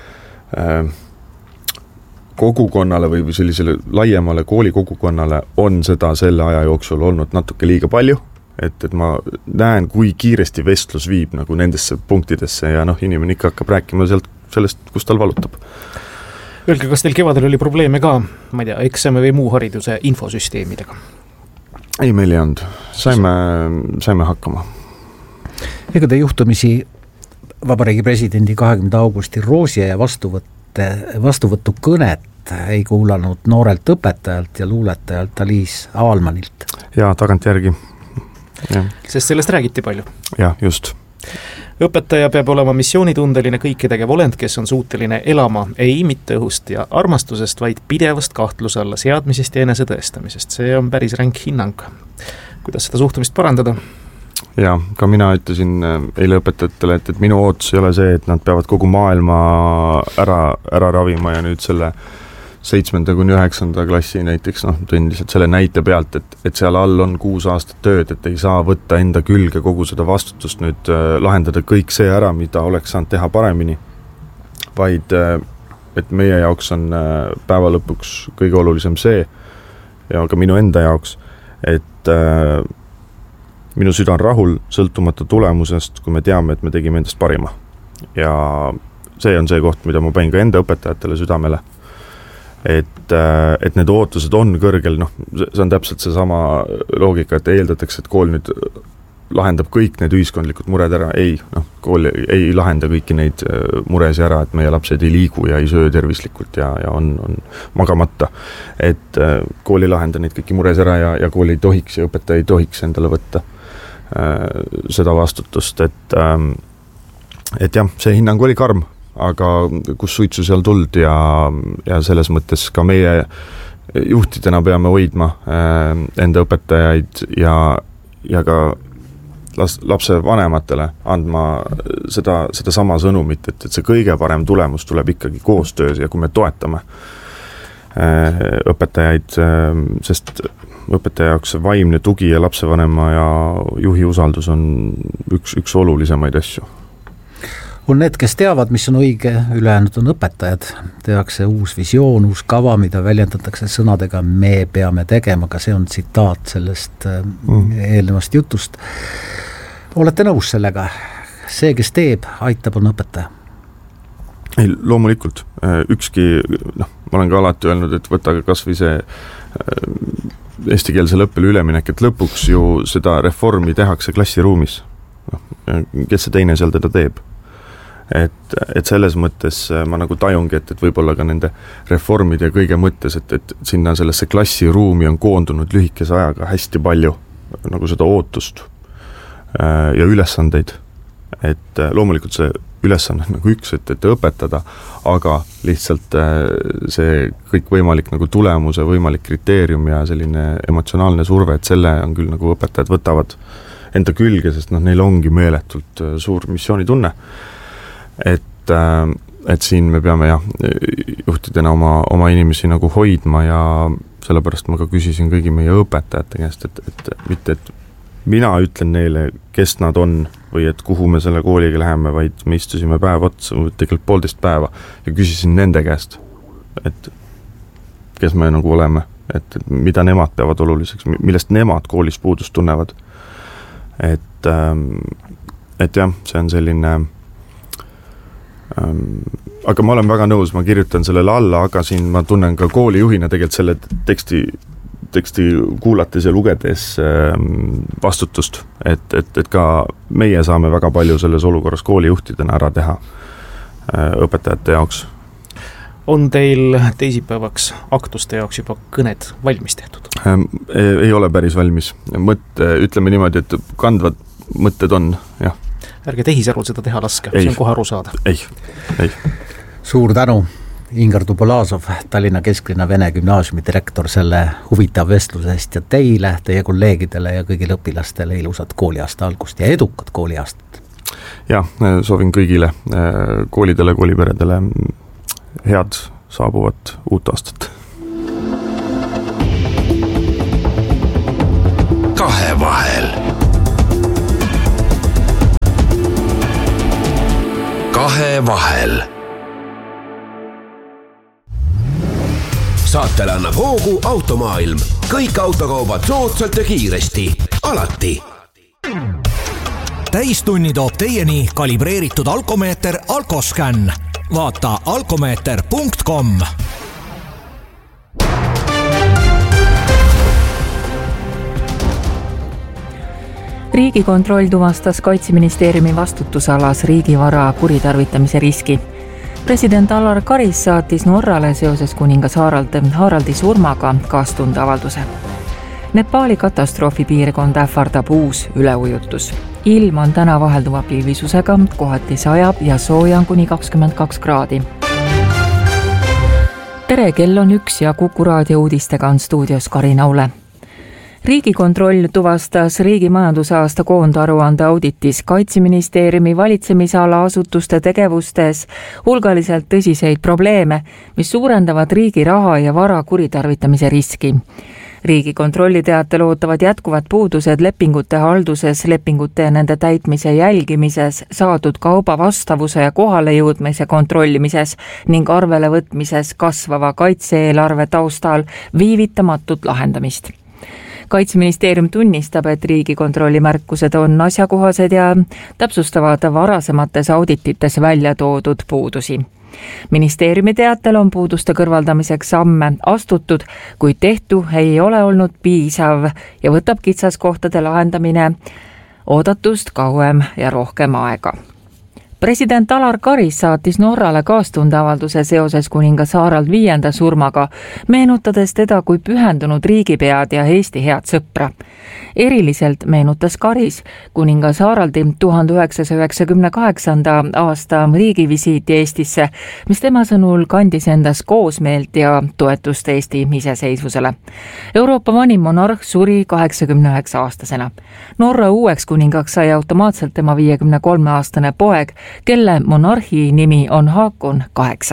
kogukonnale või sellisele laiemale koolikogukonnale on seda selle aja jooksul olnud natuke liiga palju, et ma näen, kui kiiresti vestlus viib nagu nendesse punktidesse ja inimene ikka hakkab rääkima sellest, kus tal valutab. Öelge, kas teil kevadel oli probleeme ka, ma ei tea, eksami või muu hariduse infosüsteemidega? Ei, meil ei olnud. Saime hakkama. Ega te juhtumisi Vabariigi presidendi 20. augusti Roosje ja vastuvõttu kõnet ei kuulanud noorelt õpetajalt ja luuletajalt Aliis Aalmanilt? Jaa, tagantjärgi. Ja. Sest sellest räägiti palju? Jah, just. Õpetaja peab olema missioonitundeline kõiketegev olend, kes on suuteline elama ei mitte õhust ja armastusest, vaid pidevast kahtluse alla seadmisest ja enese tõestamisest. See on päris ränk hinnang. Kuidas seda suhtumist parandada? Ja, ka mina ütlesin eile õpetajatele, et minu ootus ei ole see, et nad peavad kogu maailma ära ravima ja nüüd selle 7. kuni 9. klassi näiteks, tõin lihtsalt selle näite pealt, et seal all on 6 aastat tööd, et ei saa võtta enda külge kogu seda vastutust nüüd lahendada kõik see ära, mida oleks saanud teha paremini, vaid et meie jaoks on päeva lõpuks kõige olulisem see ja ka minu enda jaoks, et minu süda on rahul sõltumata tulemusest, kui me teame, et me tegime endast parima. Ja see on see koht, mida ma panin ka enda õpetajatele südamele. Et need ootused on kõrgel, see on täpselt see sama loogika, et eeldatakse, et kool nüüd lahendab kõik need ühiskondlikud mured ära. Ei, kool ei lahenda kõiki neid muresi ära, et meie lapsed ei liigu ja ei söö tervislikult ja on magamata. Et kool ei lahenda neid kõiki mures ära ja kool ei tohiks ja õpetaja ei tohiks endale võtta seda vastutust, et jah, see hinnang oli karm, aga kus suitsu seal tuld ja selles mõttes ka meie juhtidena peame hoidma enda õpetajaid ja ka lapse vanematele andma seda sama sõnumit, et see kõige parem tulemus tuleb ikkagi koostöös ja kui me toetame õpetajaid, sest õpetaja jaoks see vaimne tugi ja lapsevanema ja juhi usaldus on üks olulisemaid asju. On need, kes teavad, mis on õige, ülejäänud on õpetajad. Tehakse uus visioon, uus kava, mida väljendatakse sõnadega me peame tegema, aga see on tsitaat sellest eelnevast jutust. Olete nõus sellega? See, kes teeb, aitab, on õpetaja. Ei, loomulikult. Ükski, ma olen ka alati öelnud, et võta kas või see eestikeelsele õppele üleminek, et lõpuks ju seda reformi tehakse klassiruumis. Kes see teine seal teda teeb? Et selles mõttes ma nagu tajungi, et võib-olla ka nende reformide ja kõige mõttes, et sinna sellesse klassiruumi on koondunud lühikese ajaga hästi palju nagu seda ootust ja ülesandeid. Et loomulikult see ülesanne on nagu üks, et õpetada, aga lihtsalt see kõik võimalik nagu tulemuse, võimalik kriteerium ja selline emotsionaalne surve, et selle on küll nagu õpetajad võtavad enda külge, sest neil ongi meeletult suur missioonitunne. Et siin me peame juhtidena oma inimesi nagu hoidma ja sellepärast ma ka küsisin kõigi meie õpetajate käest, et mitte, et mina ütlen neile, kes nad on või et kuhu me selle kooliga läheme, vaid me istusime päev otsa, tegelikult 1,5 päeva ja küsisin nende käest, et kes me nagu oleme, et mida nemad peavad oluliseks, millest nemad koolis puudust tunnevad. Et jah, see on selline aga ma olen väga nõus, ma kirjutan sellele alla, aga siin ma tunnen ka koolijuhina tegelikult selle teksti kuulates ja lugedes vastutust, et ka meie saame väga palju selles olukorras koolijuhtidena ära teha õpetajate jaoks. On teil teisipäevaks aktuste jaoks juba kõned valmis tehtud? Ei ole päris valmis. Ütleme niimoodi, et kandvad mõtted on, jah. Ärge tehisarul seda teha laske, see on kohe aru saada. Ei. Suur tänu Ingar Dubolazov, Tallinna Kesklinna Vene Gümnaasiumi direktor, selle huvitav vestlusest ja teile, teie kolleegidele ja kõigile õpilastele ilusat kooliaasta algust ja edukat kooliaastat. Ja, soovin kõigile koolidele, kooliperedele head saabuvat uut aastat. Kahevahel. Kahevahel. Saatele annab hoogu Automaailm. Kõik autokaubad soodsalt ja kiiresti. Alati. Täistunni toob teieni kalibreeritud alkomeeter Alkoscan. Vaata alkomeeter.com. Riigikontroll tuvastas Kaitseministeeriumi vastutusalas riigivara kuritarvitamise riski. President Alar Karis saatis Norrale seoses kuningas Haraldi surmaga kaastundeavalduse. Nepaali katastroofipiirkond ähvardab uus üleujutus. Ilm on täna vahelduva pilvisusega, kohati sajab ja sooja on kuni 22 kraadi. Tere, kell on 1 ja Kuku raadio uudistega on stuudios Karin Aule. Riigikontroll tuvastas riigi majandusaasta koondaruande auditis Kaitseministeeriumi valitsemisala asutuste tegevustes hulgaliselt tõsiseid probleeme, mis suurendavad riigi raha ja vara kuritarvitamise riski. Riigikontrolli teatel ootavad jätkuvad puudused lepingute halduses, lepingute ja nende täitmise jälgimises, saadud kauba vastavuse ja kohale jõudmise kontrollimises ning arvele võtmises kasvava kaitse-eelarve taustal viivitamatut lahendamist. Kaitseministeerium tunnistab, et Riigikontrolli märkused on asjakohased ja täpsustavad varasemates auditites välja toodud puudusi. Ministeeriumi teatel on puuduste kõrvaldamiseks samme astutud, kuid tehtu ei ole olnud piisav ja võtab kitsaskohtade lahendamine oodatust kauem ja rohkem aega. President Alar Karis saatis Norrale kaastundeavalduse seoses kuningas Harald V surmaga, meenutades teda kui pühendunud riigipead ja Eesti head sõpra. Eriliselt meenutas Karis kuningas Haraldi 1998. aasta riigivisiiti Eestisse, mis tema sõnul kandis endas koosmeelt ja toetust Eesti iseseisvusele. Euroopa vanim monarh suri 89-aastasena. Norra uueks kuningaks sai automaatselt tema 53-aastane poeg, kelle monarhi nimi on Haakon 8.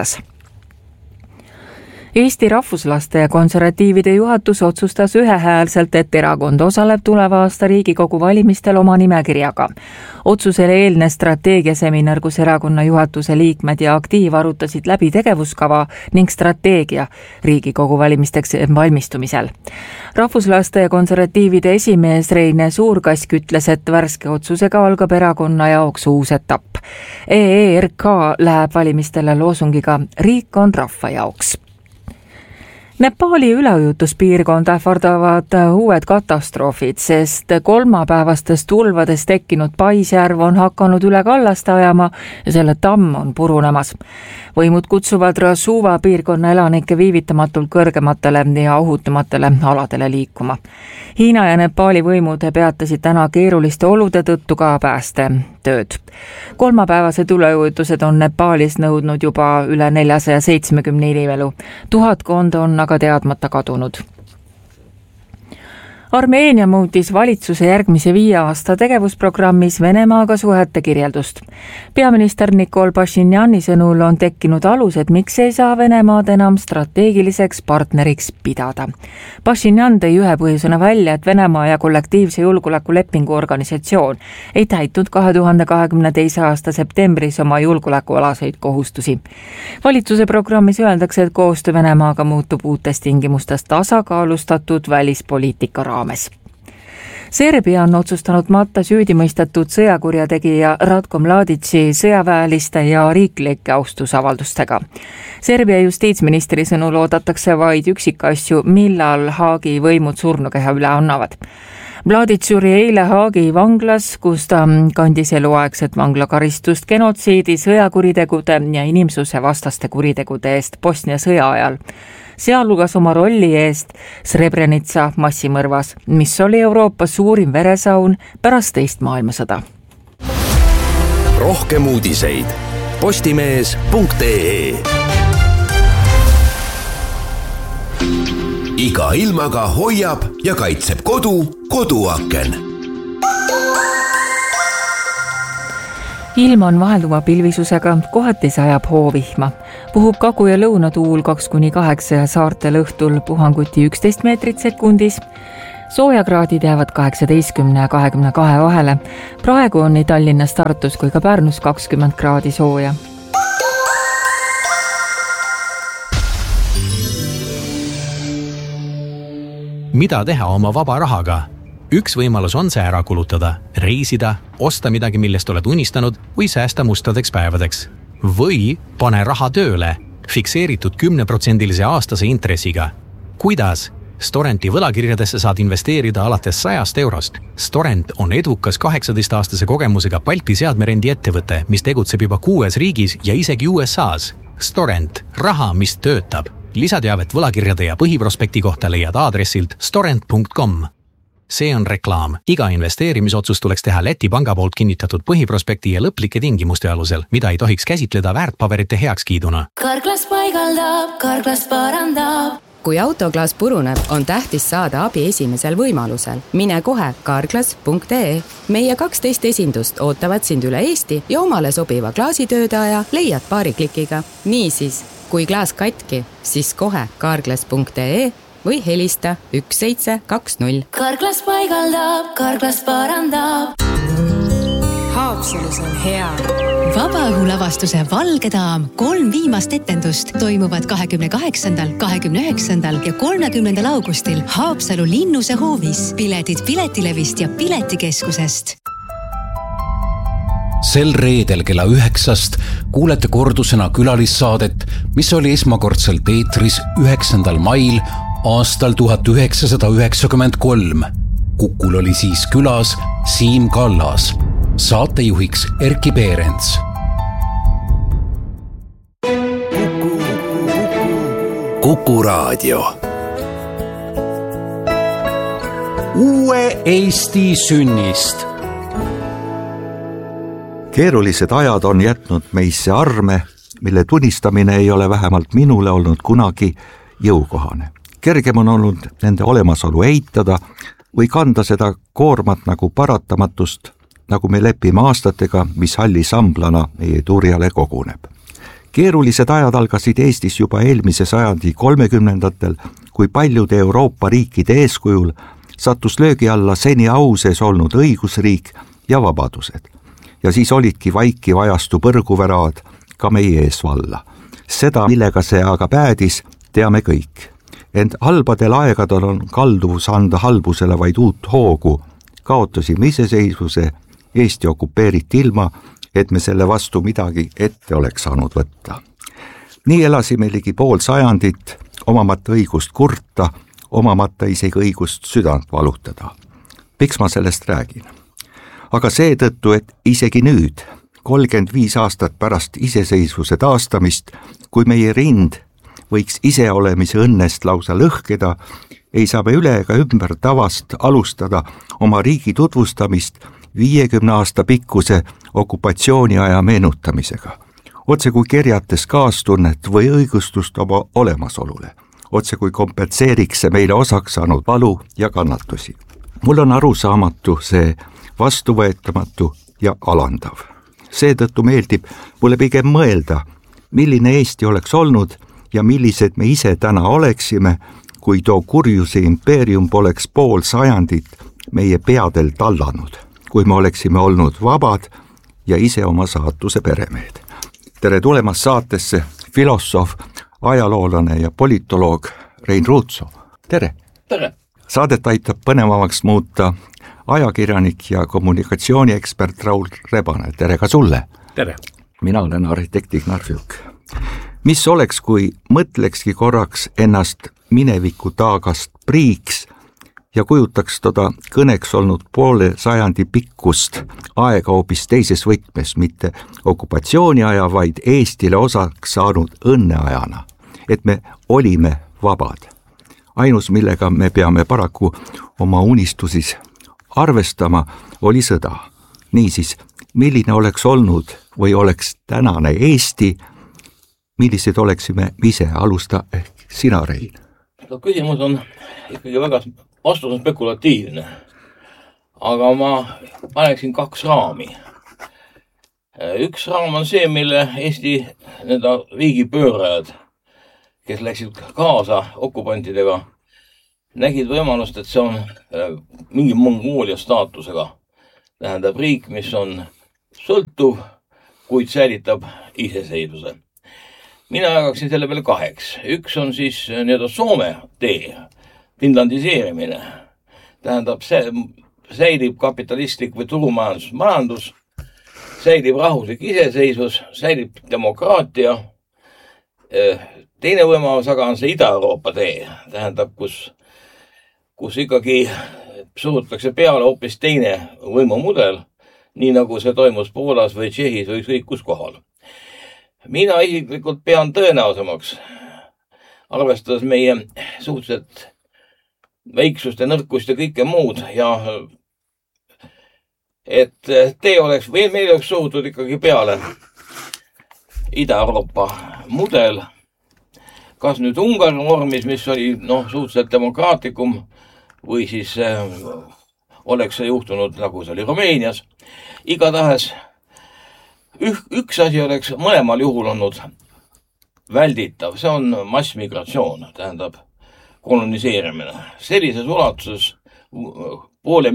Eesti rahvuslaste ja konservatiivide juhatus otsustas ühehäälselt, et erakond osaleb tuleva aasta Riigikogu valimistel oma nimekirjaga. Otsusele eelnes strateegiaseminar, kus erakonna juhatuse liikmed ja aktiiv arutasid läbi tegevuskava ning strateegia Riigikogu valimisteks valmistumisel. Rahvuslaste ja konservatiivide esimees Reine Suurkask ütles, et värske otsusega algab erakonna jaoks uus etapp. EERK läheb valimistele loosungiga "Riik on rahva jaoks". Nepaali üleujutuspiirkond ähvardavad uued katastroofid, sest kolmapäevastest tulvades tekkinud Paisjärv on hakanud üle kallaste ajama ja selle tamm on purunemas. Võimud kutsuvad Rasuva piirkonna elanikke viivitamatult kõrgematele ja ohutumatele aladele liikuma. Hiina ja Nepaali võimud peatasid täna keeruliste olude tõttu ka päästetööd. Kolmapäevased üleujutused on Nepaalis nõudnud juba üle 470 inimelu. 1000 on aga teadmata kadunud. Armeenia muutis valitsuse järgmise 5 aasta tegevusprogrammis Venemaaga suhete kirjeldust. Peaminister Nikol Pashinjani sõnul on tekkinud alused, miks ei saa Venemaad enam strateegiliseks partneriks pidada. Pashinjan tõi ühe põhjusena välja, et Venemaa ja kollektiivse julgeolekulepingu organisatsioon ei täitnud 2022. aasta septembris oma julgeolekualaseid kohustusi. Valitsuse programmis öeldakse, et koostöö Venemaaga muutub uutes tingimustes tasakaalustatud välispoliitika raames. Serbia on otsustanud matta süüdimõistetud sõjakurjategija Ratko Mladici sõjaväeliste ja riiklike austusavaldustega. Serbia justiitsministri sõnul oodatakse vaid üksikasju, millal Haagi võimud surnukeha üle annavad. Mladic suri eile Haagi vanglas, kus ta kandis eluaegset vanglakaristust genotsiidi, sõjakuritegude ja inimsuse vastaste kuritegude eest Bosnia sõja ajal. Sealhulgas oma rolli eest Srebrenica massimõrvas, mis oli Euroopa suurim veresaun pärast teist maailmasõda. Rohkem uudiseid postimees.ee iga ilmaga hoiab ja kaitseb koduaken. Ilm on vahelduva pilvisusega, kohati sajab hoovihma. Puhub kagu- ja lõunatuul 2-8 ja saartel õhtul puhanguti 11 meetrit sekundis. Soojakraadid jäävad 18 ja 22 vahele. Praegu on nii Tallinnas, Tartus kui ka Pärnus 20 kraadi sooja. Mida teha oma vaba rahaga? Üks võimalus on see ära kulutada, reisida, osta midagi, millest oled unistanud või säästa mustadeks päevadeks. Või pane raha tööle, fikseeritud 10% aastase intressiga. Kuidas? Storenti võlakirjadesse saad investeerida alates 100 eurost. Storent on edukas 18-aastase kogemusega Balti seadmerendi ettevõte, mis tegutseb juba 6 riigis ja isegi USAs. Storent, raha, mis töötab. Lisateavet võlakirjade ja põhiprospekti kohta leiad aadressilt storent.com. See on reklaam. Iga investeerimisotsus tuleks teha Läti panga poolt kinnitatud põhiprospekti ja lõplike tingimuste alusel, mida ei tohiks käsitleda väärtpaberite heakskiiduna. Carglass paigaldab, Carglass parandab. Kui autoklaas puruneb, on tähtis saada abi esimesel võimalusel. Mine kohe carglass.ee. Meie 12 esindust ootavad sind üle Eesti ja omale sobiva klaasitöödaja leiad paari klikiga. Niisiis, kui klaas katki, siis kohe carglass.ee või helista 1720. Carglass paigaldab, Carglass parandab. Haapsalus on hea. Vabaõhulavastuse Valge daam 3 viimast etendust toimuvad 28., 29. ja 30. augustil Haapsalu Linnuse hoovis. Piletid Piletilevist ja Piletikeskusest. Sel reedel kella 9 kuulete kordusena külalissaadet, mis oli esmakordselt eetris 9. mail aastal 1993. Kukul oli siis külas Siim Kallas, saatejuhiks Erki Peerents. Kuku Raadio. Uue Eesti sünnist. Keerulised ajad on jätnud meisse arme, mille tunnistamine ei ole vähemalt minule olnud kunagi jõukohane. Kergem on olnud nende olemasolu eitada või kanda seda koormat nagu paratamatust, nagu me lepime aastatega, mis halli samblana meie turjale koguneb. Keerulised ajad algasid Eestis juba eelmise sajandi 30-ndatel, kui paljude Euroopa riikide eeskujul sattus löögi alla seni au sees olnud õigusriik ja vabadused. Ja siis olidki vaikiv ajastu põrguvärad ka meie ees valla. Seda, millega see aga päädis, teame kõik. Ent halbadel aegadel on kalduvus anda halbusele vaid uut hoogu. Kaotasime iseseisvuse, Eesti okupeeriti ilma, et me selle vastu midagi ette oleks saanud võtta. Nii elasime ligi pool sajandit, omamata õigust kurta, omamata isegi õigust südant valutada. Miks ma sellest räägin? Aga seetõttu, et isegi nüüd, 35 aastat pärast iseseisvuse taastamist, kui meie rind võiks iseolemise õnnest lausa lõhkeda, ei saa me üle ega ümber tavast alustada oma riigi tutvustamist 50 aasta pikkuse okupatsiooniaja meenutamisega. Otse kui kerjates kaastunnet või õigustust oma olemasolule. Otse kui kompenseeriks see meile osaks saanud valu ja kannatusi. Mul on arusaamatu see vastuvõetamatu ja alandav. Seetõttu meeldib mulle pigem mõelda, milline Eesti oleks olnud ja millised me ise täna oleksime, kui too kurjuse impeerium poleks pool sajandit meie peadel tallanud, kui me oleksime olnud vabad ja ise oma saatuse peremehed. Tere tulemast saatesse filosoof, ajaloolane ja politoloog Rein Ruutso. Tere! Tere! Saadet aitab põnevamaks muuta ajakirjanik ja kommunikatsiooniekspert Raul Rebane. Tere ka sulle! Tere! Mina olen arhitekt Ignar Fjuk. Mis oleks, kui mõtlekski korraks ennast mineviku taagast priiks ja kujutaks toda kõneks olnud poole sajandi pikkust aega hoopis teises võtmes, mitte okupatsiooniaja, vaid Eestile osaks saanud õnneajana, et me olime vabad. Ainus, millega me peame paraku oma unistusis arvestama, oli sõda. Niisiis, milline oleks olnud või oleks tänane Eesti, millised oleksime ise? Alusta ehk sina, Rein. No, küsimus on ikkagi väga, vastus on spekulatiivne. Aga ma paneksin 2 raami. Üks raam on see, mille Eesti riigipöörajad, kes läksid kaasa okupantidega, nägid võimalust, et see on mingi Mongoolia staatusega. Tähendab riik, mis on sõltuv, kuid säilitab iseseisvuse. Mina jagaksin selle peale 2. Üks on siis Soome tee, finlandiseerimine. Tähendab, säilib kapitalistlik või turumajandus, säilib rahvuslik iseseisvus, säilib demokraatia. Teine võimalus aga on see Ida-Euroopa tee. Tähendab, kus ikkagi surutakse peale hoopis teine võimumudel, nii nagu see toimus Poolas või Tšehhis või ükskõik kus kohal. Mina isiklikult pean tõenäosemaks, arvestades meie suhteliselt väiksust ja nõrkust ja kõike muud, ja et meil oleks surutud ikkagi peale Ida-Euroopa mudel, kas nüüd Ungari vormis, mis oli suhteliselt demokraatlikum, või siis oleks see juhtunud, nagu see oli Rumeenias. Igatahes üks asi oleks mõlemal juhul olnud välditav, see on massmigratsioon, tähendab koloniseerimine. Sellises ulatuses poole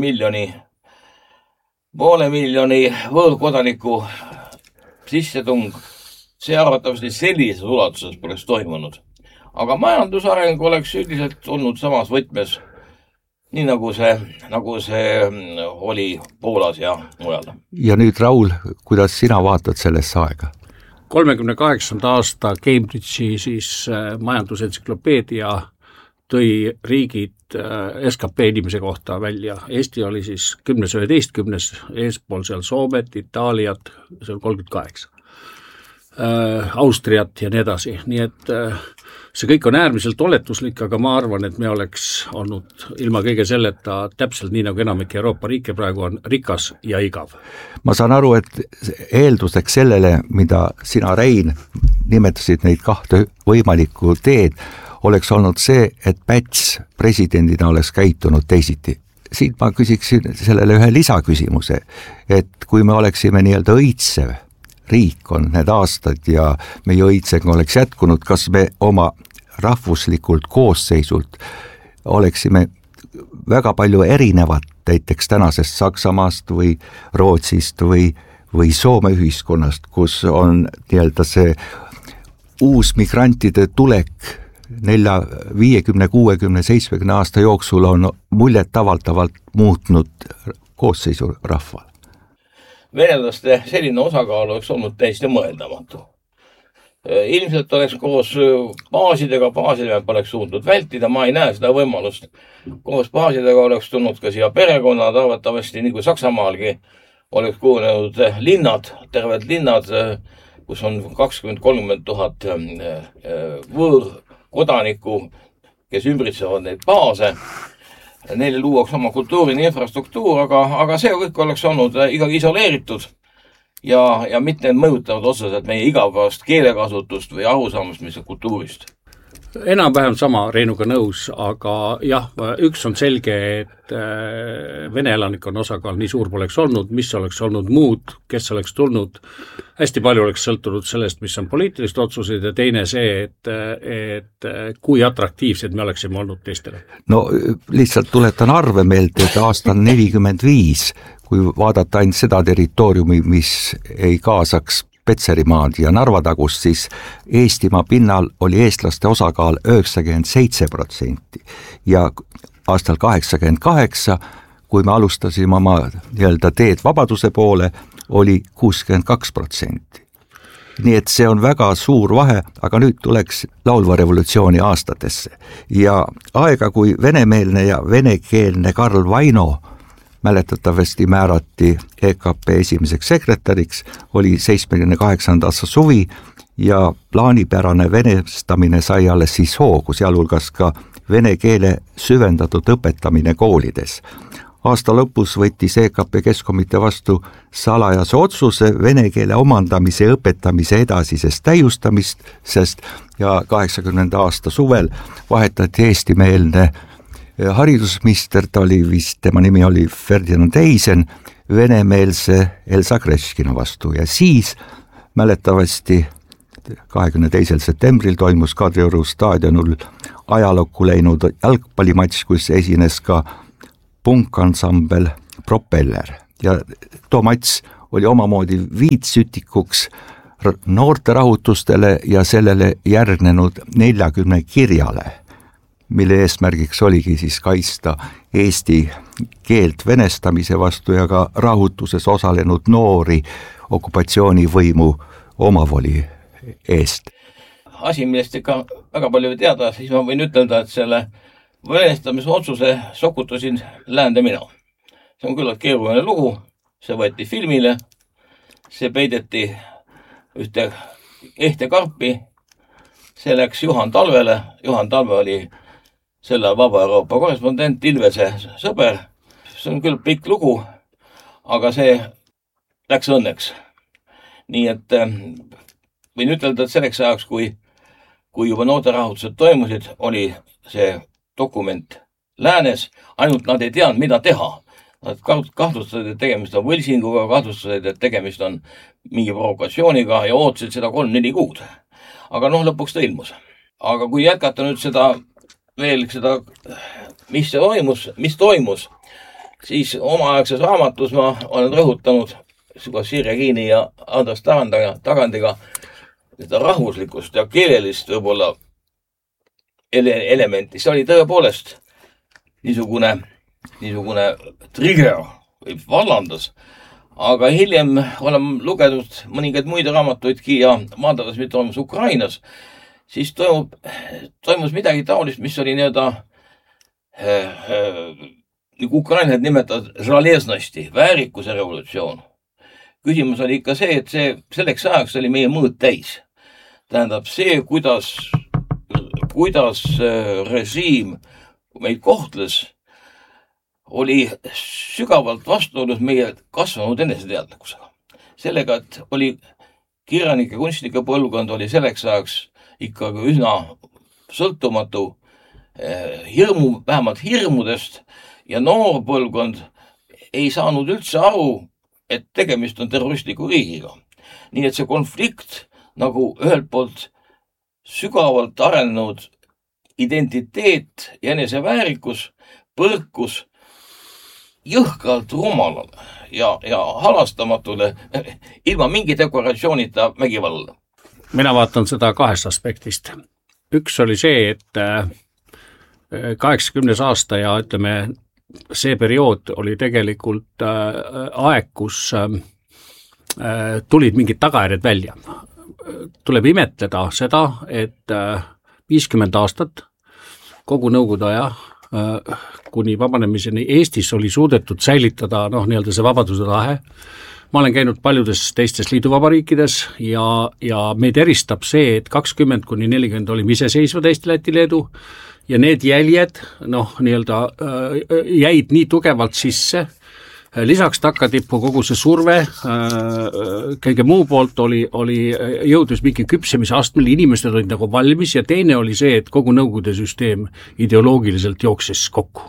miljoni võõrkodaniku sissetung, see arvatavasti sellises ulatuses poleks toimunud. Aga majandusareng oleks üldiselt olnud samas võtmes, nii nagu see oli Poolas ja mujal. Ja nüüd, Raul, kuidas sina vaatad sellesse aega? 38. aasta Cambridge'i siis majandusentsüklopeedia tõi riigid SKP inimese kohta välja. Eesti oli siis 10-11, eespool seal Soomet, Itaaliat, see on 38. Austriat ja nii edasi, nii et see kõik on äärmiselt oletuslik, aga ma arvan, et me oleks olnud ilma kõige selleta täpselt nii, nagu enamik Euroopa riike praegu on rikas ja igav. Ma saan aru, et eelduseks sellele, mida sina, Rein, nimetasid neid 2 võimalikku teed, oleks olnud see, et Päts presidendina oleks käitunud teisiti. Siit ma küsiksin sellele ühe lisaküsimuse, et kui me oleksime nii-öelda õitsev riik on need aastad ja meie õitseng oleks jätkunud, kas me oma rahvuslikult koosseisult oleksime väga palju erinevat näiteks tänasest Saksamaast või Rootsist või Soome ühiskonnast, kus on nii-öelda see uus migrantide tulek 4, 50, 60, 70 aasta jooksul on muljet avaldavalt muutnud koosseisu rahval. Venelaste selline osakaal oleks olnud täiesti mõeldamatu. Ilmselt oleks koos baasidega me poleks suutnud vältida, ma ei näe seda võimalust. Koos baasidega oleks tulnud ka siia perekonnad, arvatavasti nii kui Saksamaalgi oleks kujunenud linnad, terved linnad, kus on 20-30 000 võõrkodanikku, kes ümbritsevad neid baase. Neile luuaks oma kultuurini infrastruktuur, aga see kõik oleks olnud ikkagi isoleeritud ja mitte mõjutavad otseselt meie igapäevast keelekasutust või arusaamist mis kultuurist. Enam-vähem sama Reinuga nõus, aga jah, üks on selge, et Vene elanikkonna osakaal nii suur poleks olnud, mis oleks olnud muud, kes oleks tulnud. Hästi palju oleks sõltunud sellest, mis on poliitilised otsused ja teine see, et kui atraktiivsed me oleksime olnud teistele. No lihtsalt tuletan arve meelde, et aasta 45, kui vaadata ainult seda territooriumi, mis ei kaasaks Petserimaad ja Narva tagust, siis Eestimaa pinnal oli eestlaste osakaal 97% ja aastal 88, kui me alustasime oma nii-öelda teed vabaduse poole, oli 62%. Nii et see on väga suur vahe, aga nüüd tuleks laulva revolutsiooni aastatesse. Ja aega, kui venemeelne ja venekeelne Karl Vaino mäletatavasti määrati EKP esimeseks sekretäriks, oli 78. aasta suvi ja plaanipärane venestamine sai alles siis hoogu, sealhulgas ka vene keele süvendatud õpetamine koolides. Aasta lõpus võttis EKP Keskkomitee vastu salajase otsuse vene keele omandamise ja õpetamise edasisest täiustamisest ja 80. aasta suvel vahetati eestimeelne haridusminister, tema nimi oli Ferdinand Eisen, venemeelse Elsa Greshkina vastu ja siis mäletavasti 22. septembril toimus Kadrioru staadionul ajalukku läinud jalgpallimatš, kus esines ka punkansambel Propeller ja too matš oli omamoodi viitsütikuks noorte rahutustele ja sellele järgnenud 40 kirjale, mille eesmärgiks oligi siis kaitsta eesti keelt venestamise vastu ja ka rahutuses osalenud noori okupatsioonivõimu omavoli eest. Asi, millest ikka väga palju teada, siis ma võin ütelda, et selle venestamise otsuse sokutasin läände mina. See on küllalt keeruline lugu, see võeti filmile, see peideti ühte ehte karpi, see läks Juhan Talvele, Juhan Talve oli selle Vaba Euroopa korrespondent, Ilvese sõber, see on küll pikk lugu, aga see läks õnneks. Nii et võin ütelda, et selleks ajaks, kui juba noorterahutused toimusid, oli see dokument läänes, ainult nad ei teadnud, mida teha. Nad kahtlustasid, et tegemist on võlsinguga, kahtlustasid, et tegemist on mingi provokatsiooniga ja ootasid seda 3-4 kuud. Aga lõpuks ta ilmus. Aga kui jätkata nüüd seda, mis toimus, siis omaaegses raamatus ma olen rõhutanud Sirje Kiini ja Andres Tagandiga seda rahvuslikust ja keelelist võib-olla elementi. See oli tõepoolest niisugune trigger või vallandas, aga hiljem olen lugenud mõningaid muid raamatuidki ja vaadates, mis toimus Ukrainas, siis toimus midagi taolist, mis oli nagu ukrainlased nimetavad žaleznosti, väärikuse revolutsioon. Küsimus oli ikka see, et selleks ajaks oli meie mõõt täis. Tähendab see, kuidas režiim meid kohtles, oli sügavalt vastuolus meie kasvanud eneseteadlikkusega. Sellega, et oli kirjanike, kunstnike põlvkond oli selleks ajaks ikkagi üsna sõltumatu vähemalt hirmudest ja noor põlvkond ei saanud üldse aru, et tegemist on terroristliku riigiga. Nii et see konflikt nagu ühelt poolt sügavalt arenenud identiteet ja eneseväärikus põrkus jõhkralt rumalale ja halastamatule ilma mingi dekoratsioonita vägivallale. Mina vaatan seda kahest aspektist. Üks oli see, et 80. aasta ja ütleme, see periood oli tegelikult aeg, kus tulid mingid tagajärjed välja. Tuleb imetleda seda, et 50 aastat kogu nõukogude aja kuni vabanemiseni Eestis oli suudetud säilitada nii-öelda see vabaduse tahe. Ma olen käinud paljudes teistes liiduvabariikides ja meid eristab see, et 20–40 olime iseseisvad Eesti, Läti, Leedu ja need jäljed nii-öelda jäid nii tugevalt sisse. Lisaks takkatippu kogu see surve, kõige muu poolt oli jõudus mingi küpsemise astmel, inimesed olid nagu valmis ja teine oli see, et kogu nõukogude süsteem ideoloogiliselt jooksis kokku.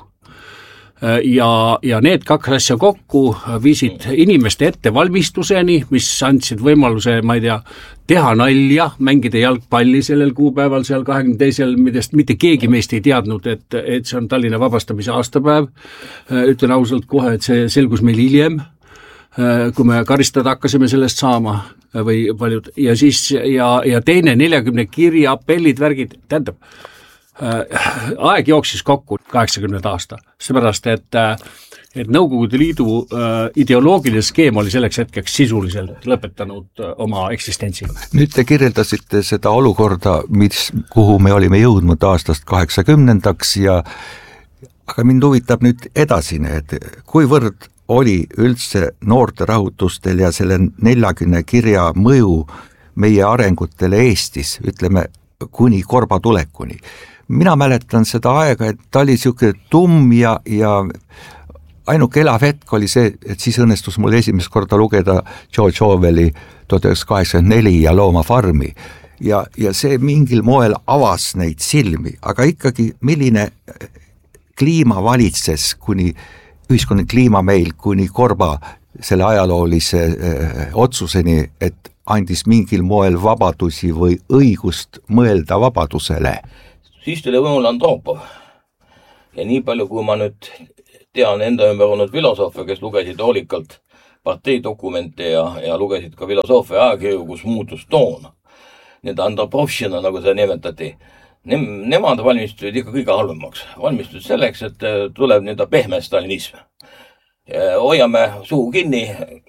Ja need kaks asja kokku viisid inimeste ettevalmistuseni, mis andsid võimaluse, ma ei tea, teha nalja, mängida jalgpalli sellel kuupäeval, seal 22. millest mitte keegi meist ei teadnud, et see on Tallinna vabastamise aastapäev. Ütlen ausalt kohe, et see selgus meil hiljem, kui me karistada hakkasime sellest saama või paljud. Ja siis ja teine 40 kirja, appellid, värgid, tähendab, aeg jooksis kokku 80. aasta, seepärast, et Nõukogude Liidu ideoloogiline skeem oli selleks hetkeks sisuliselt lõpetanud oma eksistentsi. Nüüd te kirjeldasite seda olukorda, kuhu me olime jõudnud aastast 80-ndaks aga mind huvitab nüüd edasine, et kuivõrd oli üldse noorte rahutustel ja selle 40 kirja mõju meie arengutele Eestis, ütleme, kuni korba tulekuni. Mina mäletan seda aega, et ta oli siuke tumm ja ainuke elav hetk oli see, et siis õnnestus mul esimest korda lugeda George Orwelli 1984 ja Loomafarmi ja see mingil moel avas neid silmi, aga ikkagi milline kliima valitses kuni ühiskonna kliima meil kuni Korba selle ajaloolise otsuseni, et andis mingil moel vabadusi või õigust mõelda vabadusele. Siis tuli võimul Andropov ja nii palju, kui ma nüüd tean enda ümber olnud filosoofe, kes lugesid hoolikalt parteidokumente ja lugesid ka filosoofia ajakirju, kus muutus toon. Need Andropovšina, nagu seda nimetati, nemad valmistusid ikka kõige halvemaks. Valmistusid selleks, et tuleb nii-öelda pehme stalinism. Hoiame suhu kinni,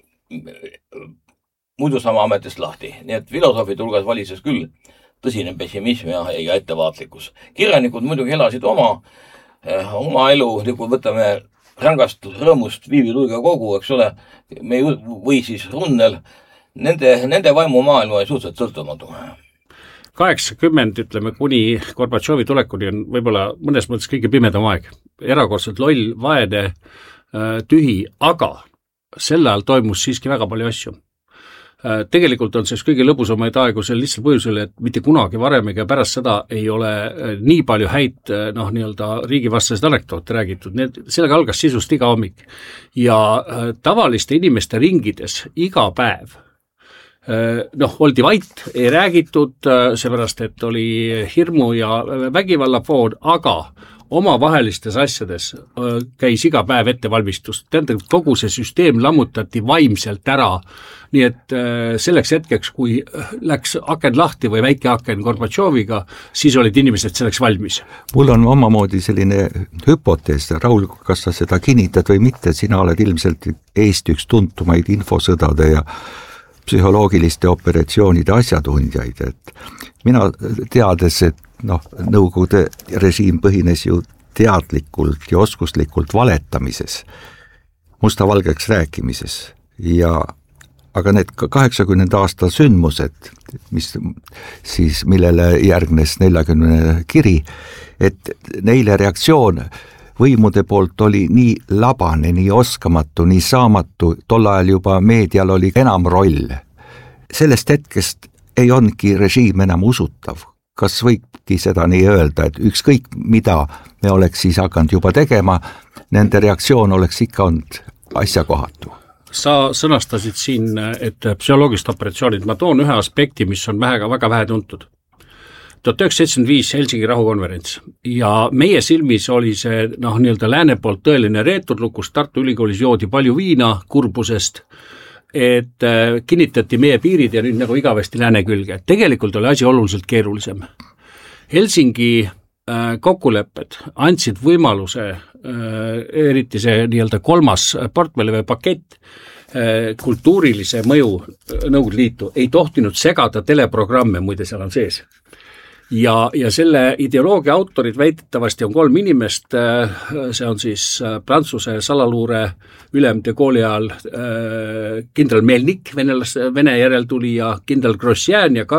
muidu saame ametist lahti. Nii et filosoofid hulgas valitses küll tõsine pessimism ja ettevaatlikkus. Kirjanikud muidugi elasid oma elu, kui võtame rängast rõõmust Viivi-Luiga kogu, eks ole, või siis Runnel, nende vaimumaailma oli suhteliselt sõltumatu. 80, ütleme, kuni Gorbatšovi tulekuni on võib-olla mõnes mõttes kõige pimedam aeg. Erakordselt loll, vaene, tühi, aga sel ajal toimus siiski väga palju asju. Tegelikult on see kõige lõbusamaid aegu sel lihtsal põhjusel, et mitte kunagi varem ega pärast seda ei ole nii palju häid nii-öelda riigivastased anekdoote räägitud. Sellega algas sisust iga hommik. Ja tavaliste inimeste ringides iga päev oldi vait, ei räägitud, seepärast, et oli hirmu ja vägivallafoon, aga omavahelistes asjades käis iga päev ettevalmistus. Tähendab, kogu see süsteem lammutati vaimselt ära. Nii et selleks hetkeks, kui läks aken lahti või väike aken Gorbatšoviga, siis olid inimesed selleks valmis. Mul on omamoodi selline hüpotees, Raul, kas sa seda kinnitad või mitte, sina oled ilmselt Eesti üks tuntumaid infosõdade ja psühholoogiliste operatsioonide asjatundjaid, et mina teades, et Nõukogude režiim põhines ju teadlikult ja oskuslikult valetamises, mustavalgeks rääkimises aga need 80. aasta sündmused, millele järgnes 40 kiri, et neile reaktsioon võimude poolt oli nii labane, nii oskamatu, nii saamatu, tol ajal juba meedial oli enam roll. Sellest hetkest ei ongi režiim enam usutav. Kas võibki seda nii öelda, et ükskõik mida me oleks siis hakanud juba tegema, nende reaktsioon oleks ikka olnud asjakohatu? Sa sõnastasid siin, et psühholoogilist operatsioonid, ma toon ühe aspekti, mis on väga vähe tuntud. 1975 Helsingi rahukonverents ja meie silmis oli see nii-öelda lääne poolt tõeline reeturlukus, Tartu Ülikoolis joodi palju viina kurbusest, et kinnitati meie piirid ja nüüd nagu igavesti lääne külge. Tegelikult oli asi oluliselt keerulisem. Helsingi kokkulepped andsid võimaluse, eriti see nii-öelda kolmas portmelli või pakett, kultuurilise mõju Nõukogude Liitu ei tohtinud segada teleprogramme, muide seal on sees. Ja selle ideoloogia autorid väitetavasti on 3 inimest, see on siis Prantsuse salaluure ülem de Gaulle'i ajal kindral Melnik, Vene järeltulija, kindral Grosjean ja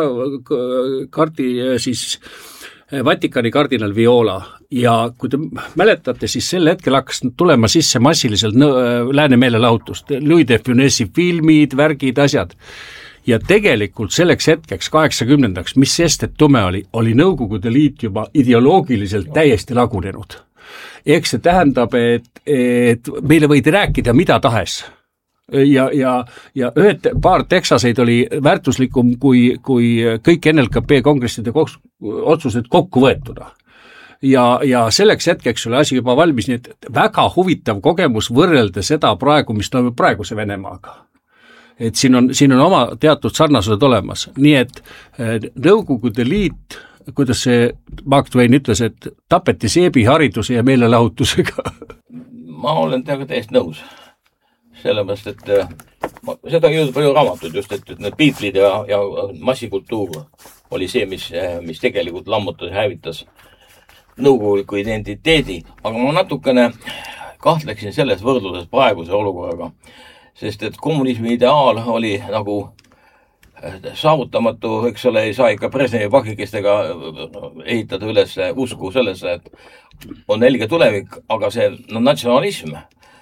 siis Vatikani kardinal Viola. Ja kui te mäletate, siis sel hetkel hakkas tulema sisse massiliselt lääne meelelahutust, Louis de Funesi filmid, värgid, asjad. Ja tegelikult selleks hetkeks 80-ndaks, mis sest, et tume oli Nõukogude Liit juba ideoloogiliselt täiesti lagunenud. Eks see tähendab, et meile võidi rääkida mida tahes. Ja paar teksaseid oli väärtuslikum kui kõik NLKP kongresside otsused kokku võetuna. Ja selleks hetkeks oli asi juba valmis, nii et väga huvitav kogemus võrrelda seda praegu, mis toimub praeguse Venemaaga. Et siin on oma teatud sarnasused olemas. Nii et Nõukogude Liit, kuidas see Mark Twain ütles, et tapeti seebihariduse ja meelelahutusega. Ma olen teiega täiesti nõus. Sellepärast, et seda ei olnud palju raamatud just, et need Beatles'id ja massikultuur oli see, mis tegelikult lammutas ja hävitas nõukoguliku identiteedi. Aga ma natukene kahtleksin selles võrdluses praeguse olukorraga. Sest et kommunismi ideaal oli nagu saavutamatu, eks ole, ei saa ikka Brežnevi pakikestega ehitada üles usku sellesse, et on helge tulevik, aga see natsionalism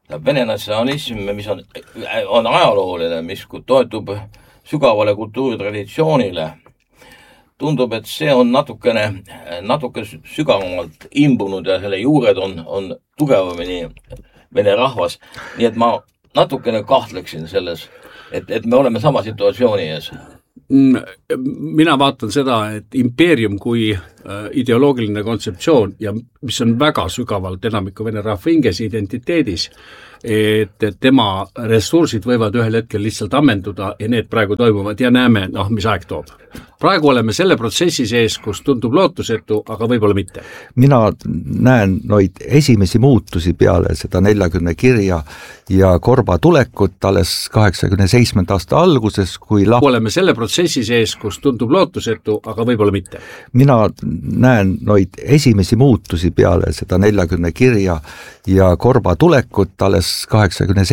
Vene natsionalism, mis on ajalooline, mis toetub sügavale kultuuritraditsioonile, tundub, et see on natuke sügavamalt imbunud ja selle juured on tugevamini vene rahvas. Nii et ma natukene kahtleksin selles, et me oleme sama situatsiooni ees. Mina vaatan seda, et impeerium kui ideoloogiline kontseptsioon ja mis on väga sügavalt enamiku vene rahva hinges identiteedis, et tema ressursid võivad ühel hetkel lihtsalt ammenduda ja need praegu toimuvad ja näeme, mis aeg toob. Praegu oleme selle protsessi sees, kus tundub lootusetu, aga võib-olla mitte. Mina näen noid esimesi muutusi peale seda 40 kirja ja Korba tulekut alles 87. aasta alguses, kui oleme selle protsessi sees, kus tundub lootusetu, aga võib-olla mitte. Mina näen noid esimesi muutusi peale seda 40 kirja ja Korba tulekut alles 87.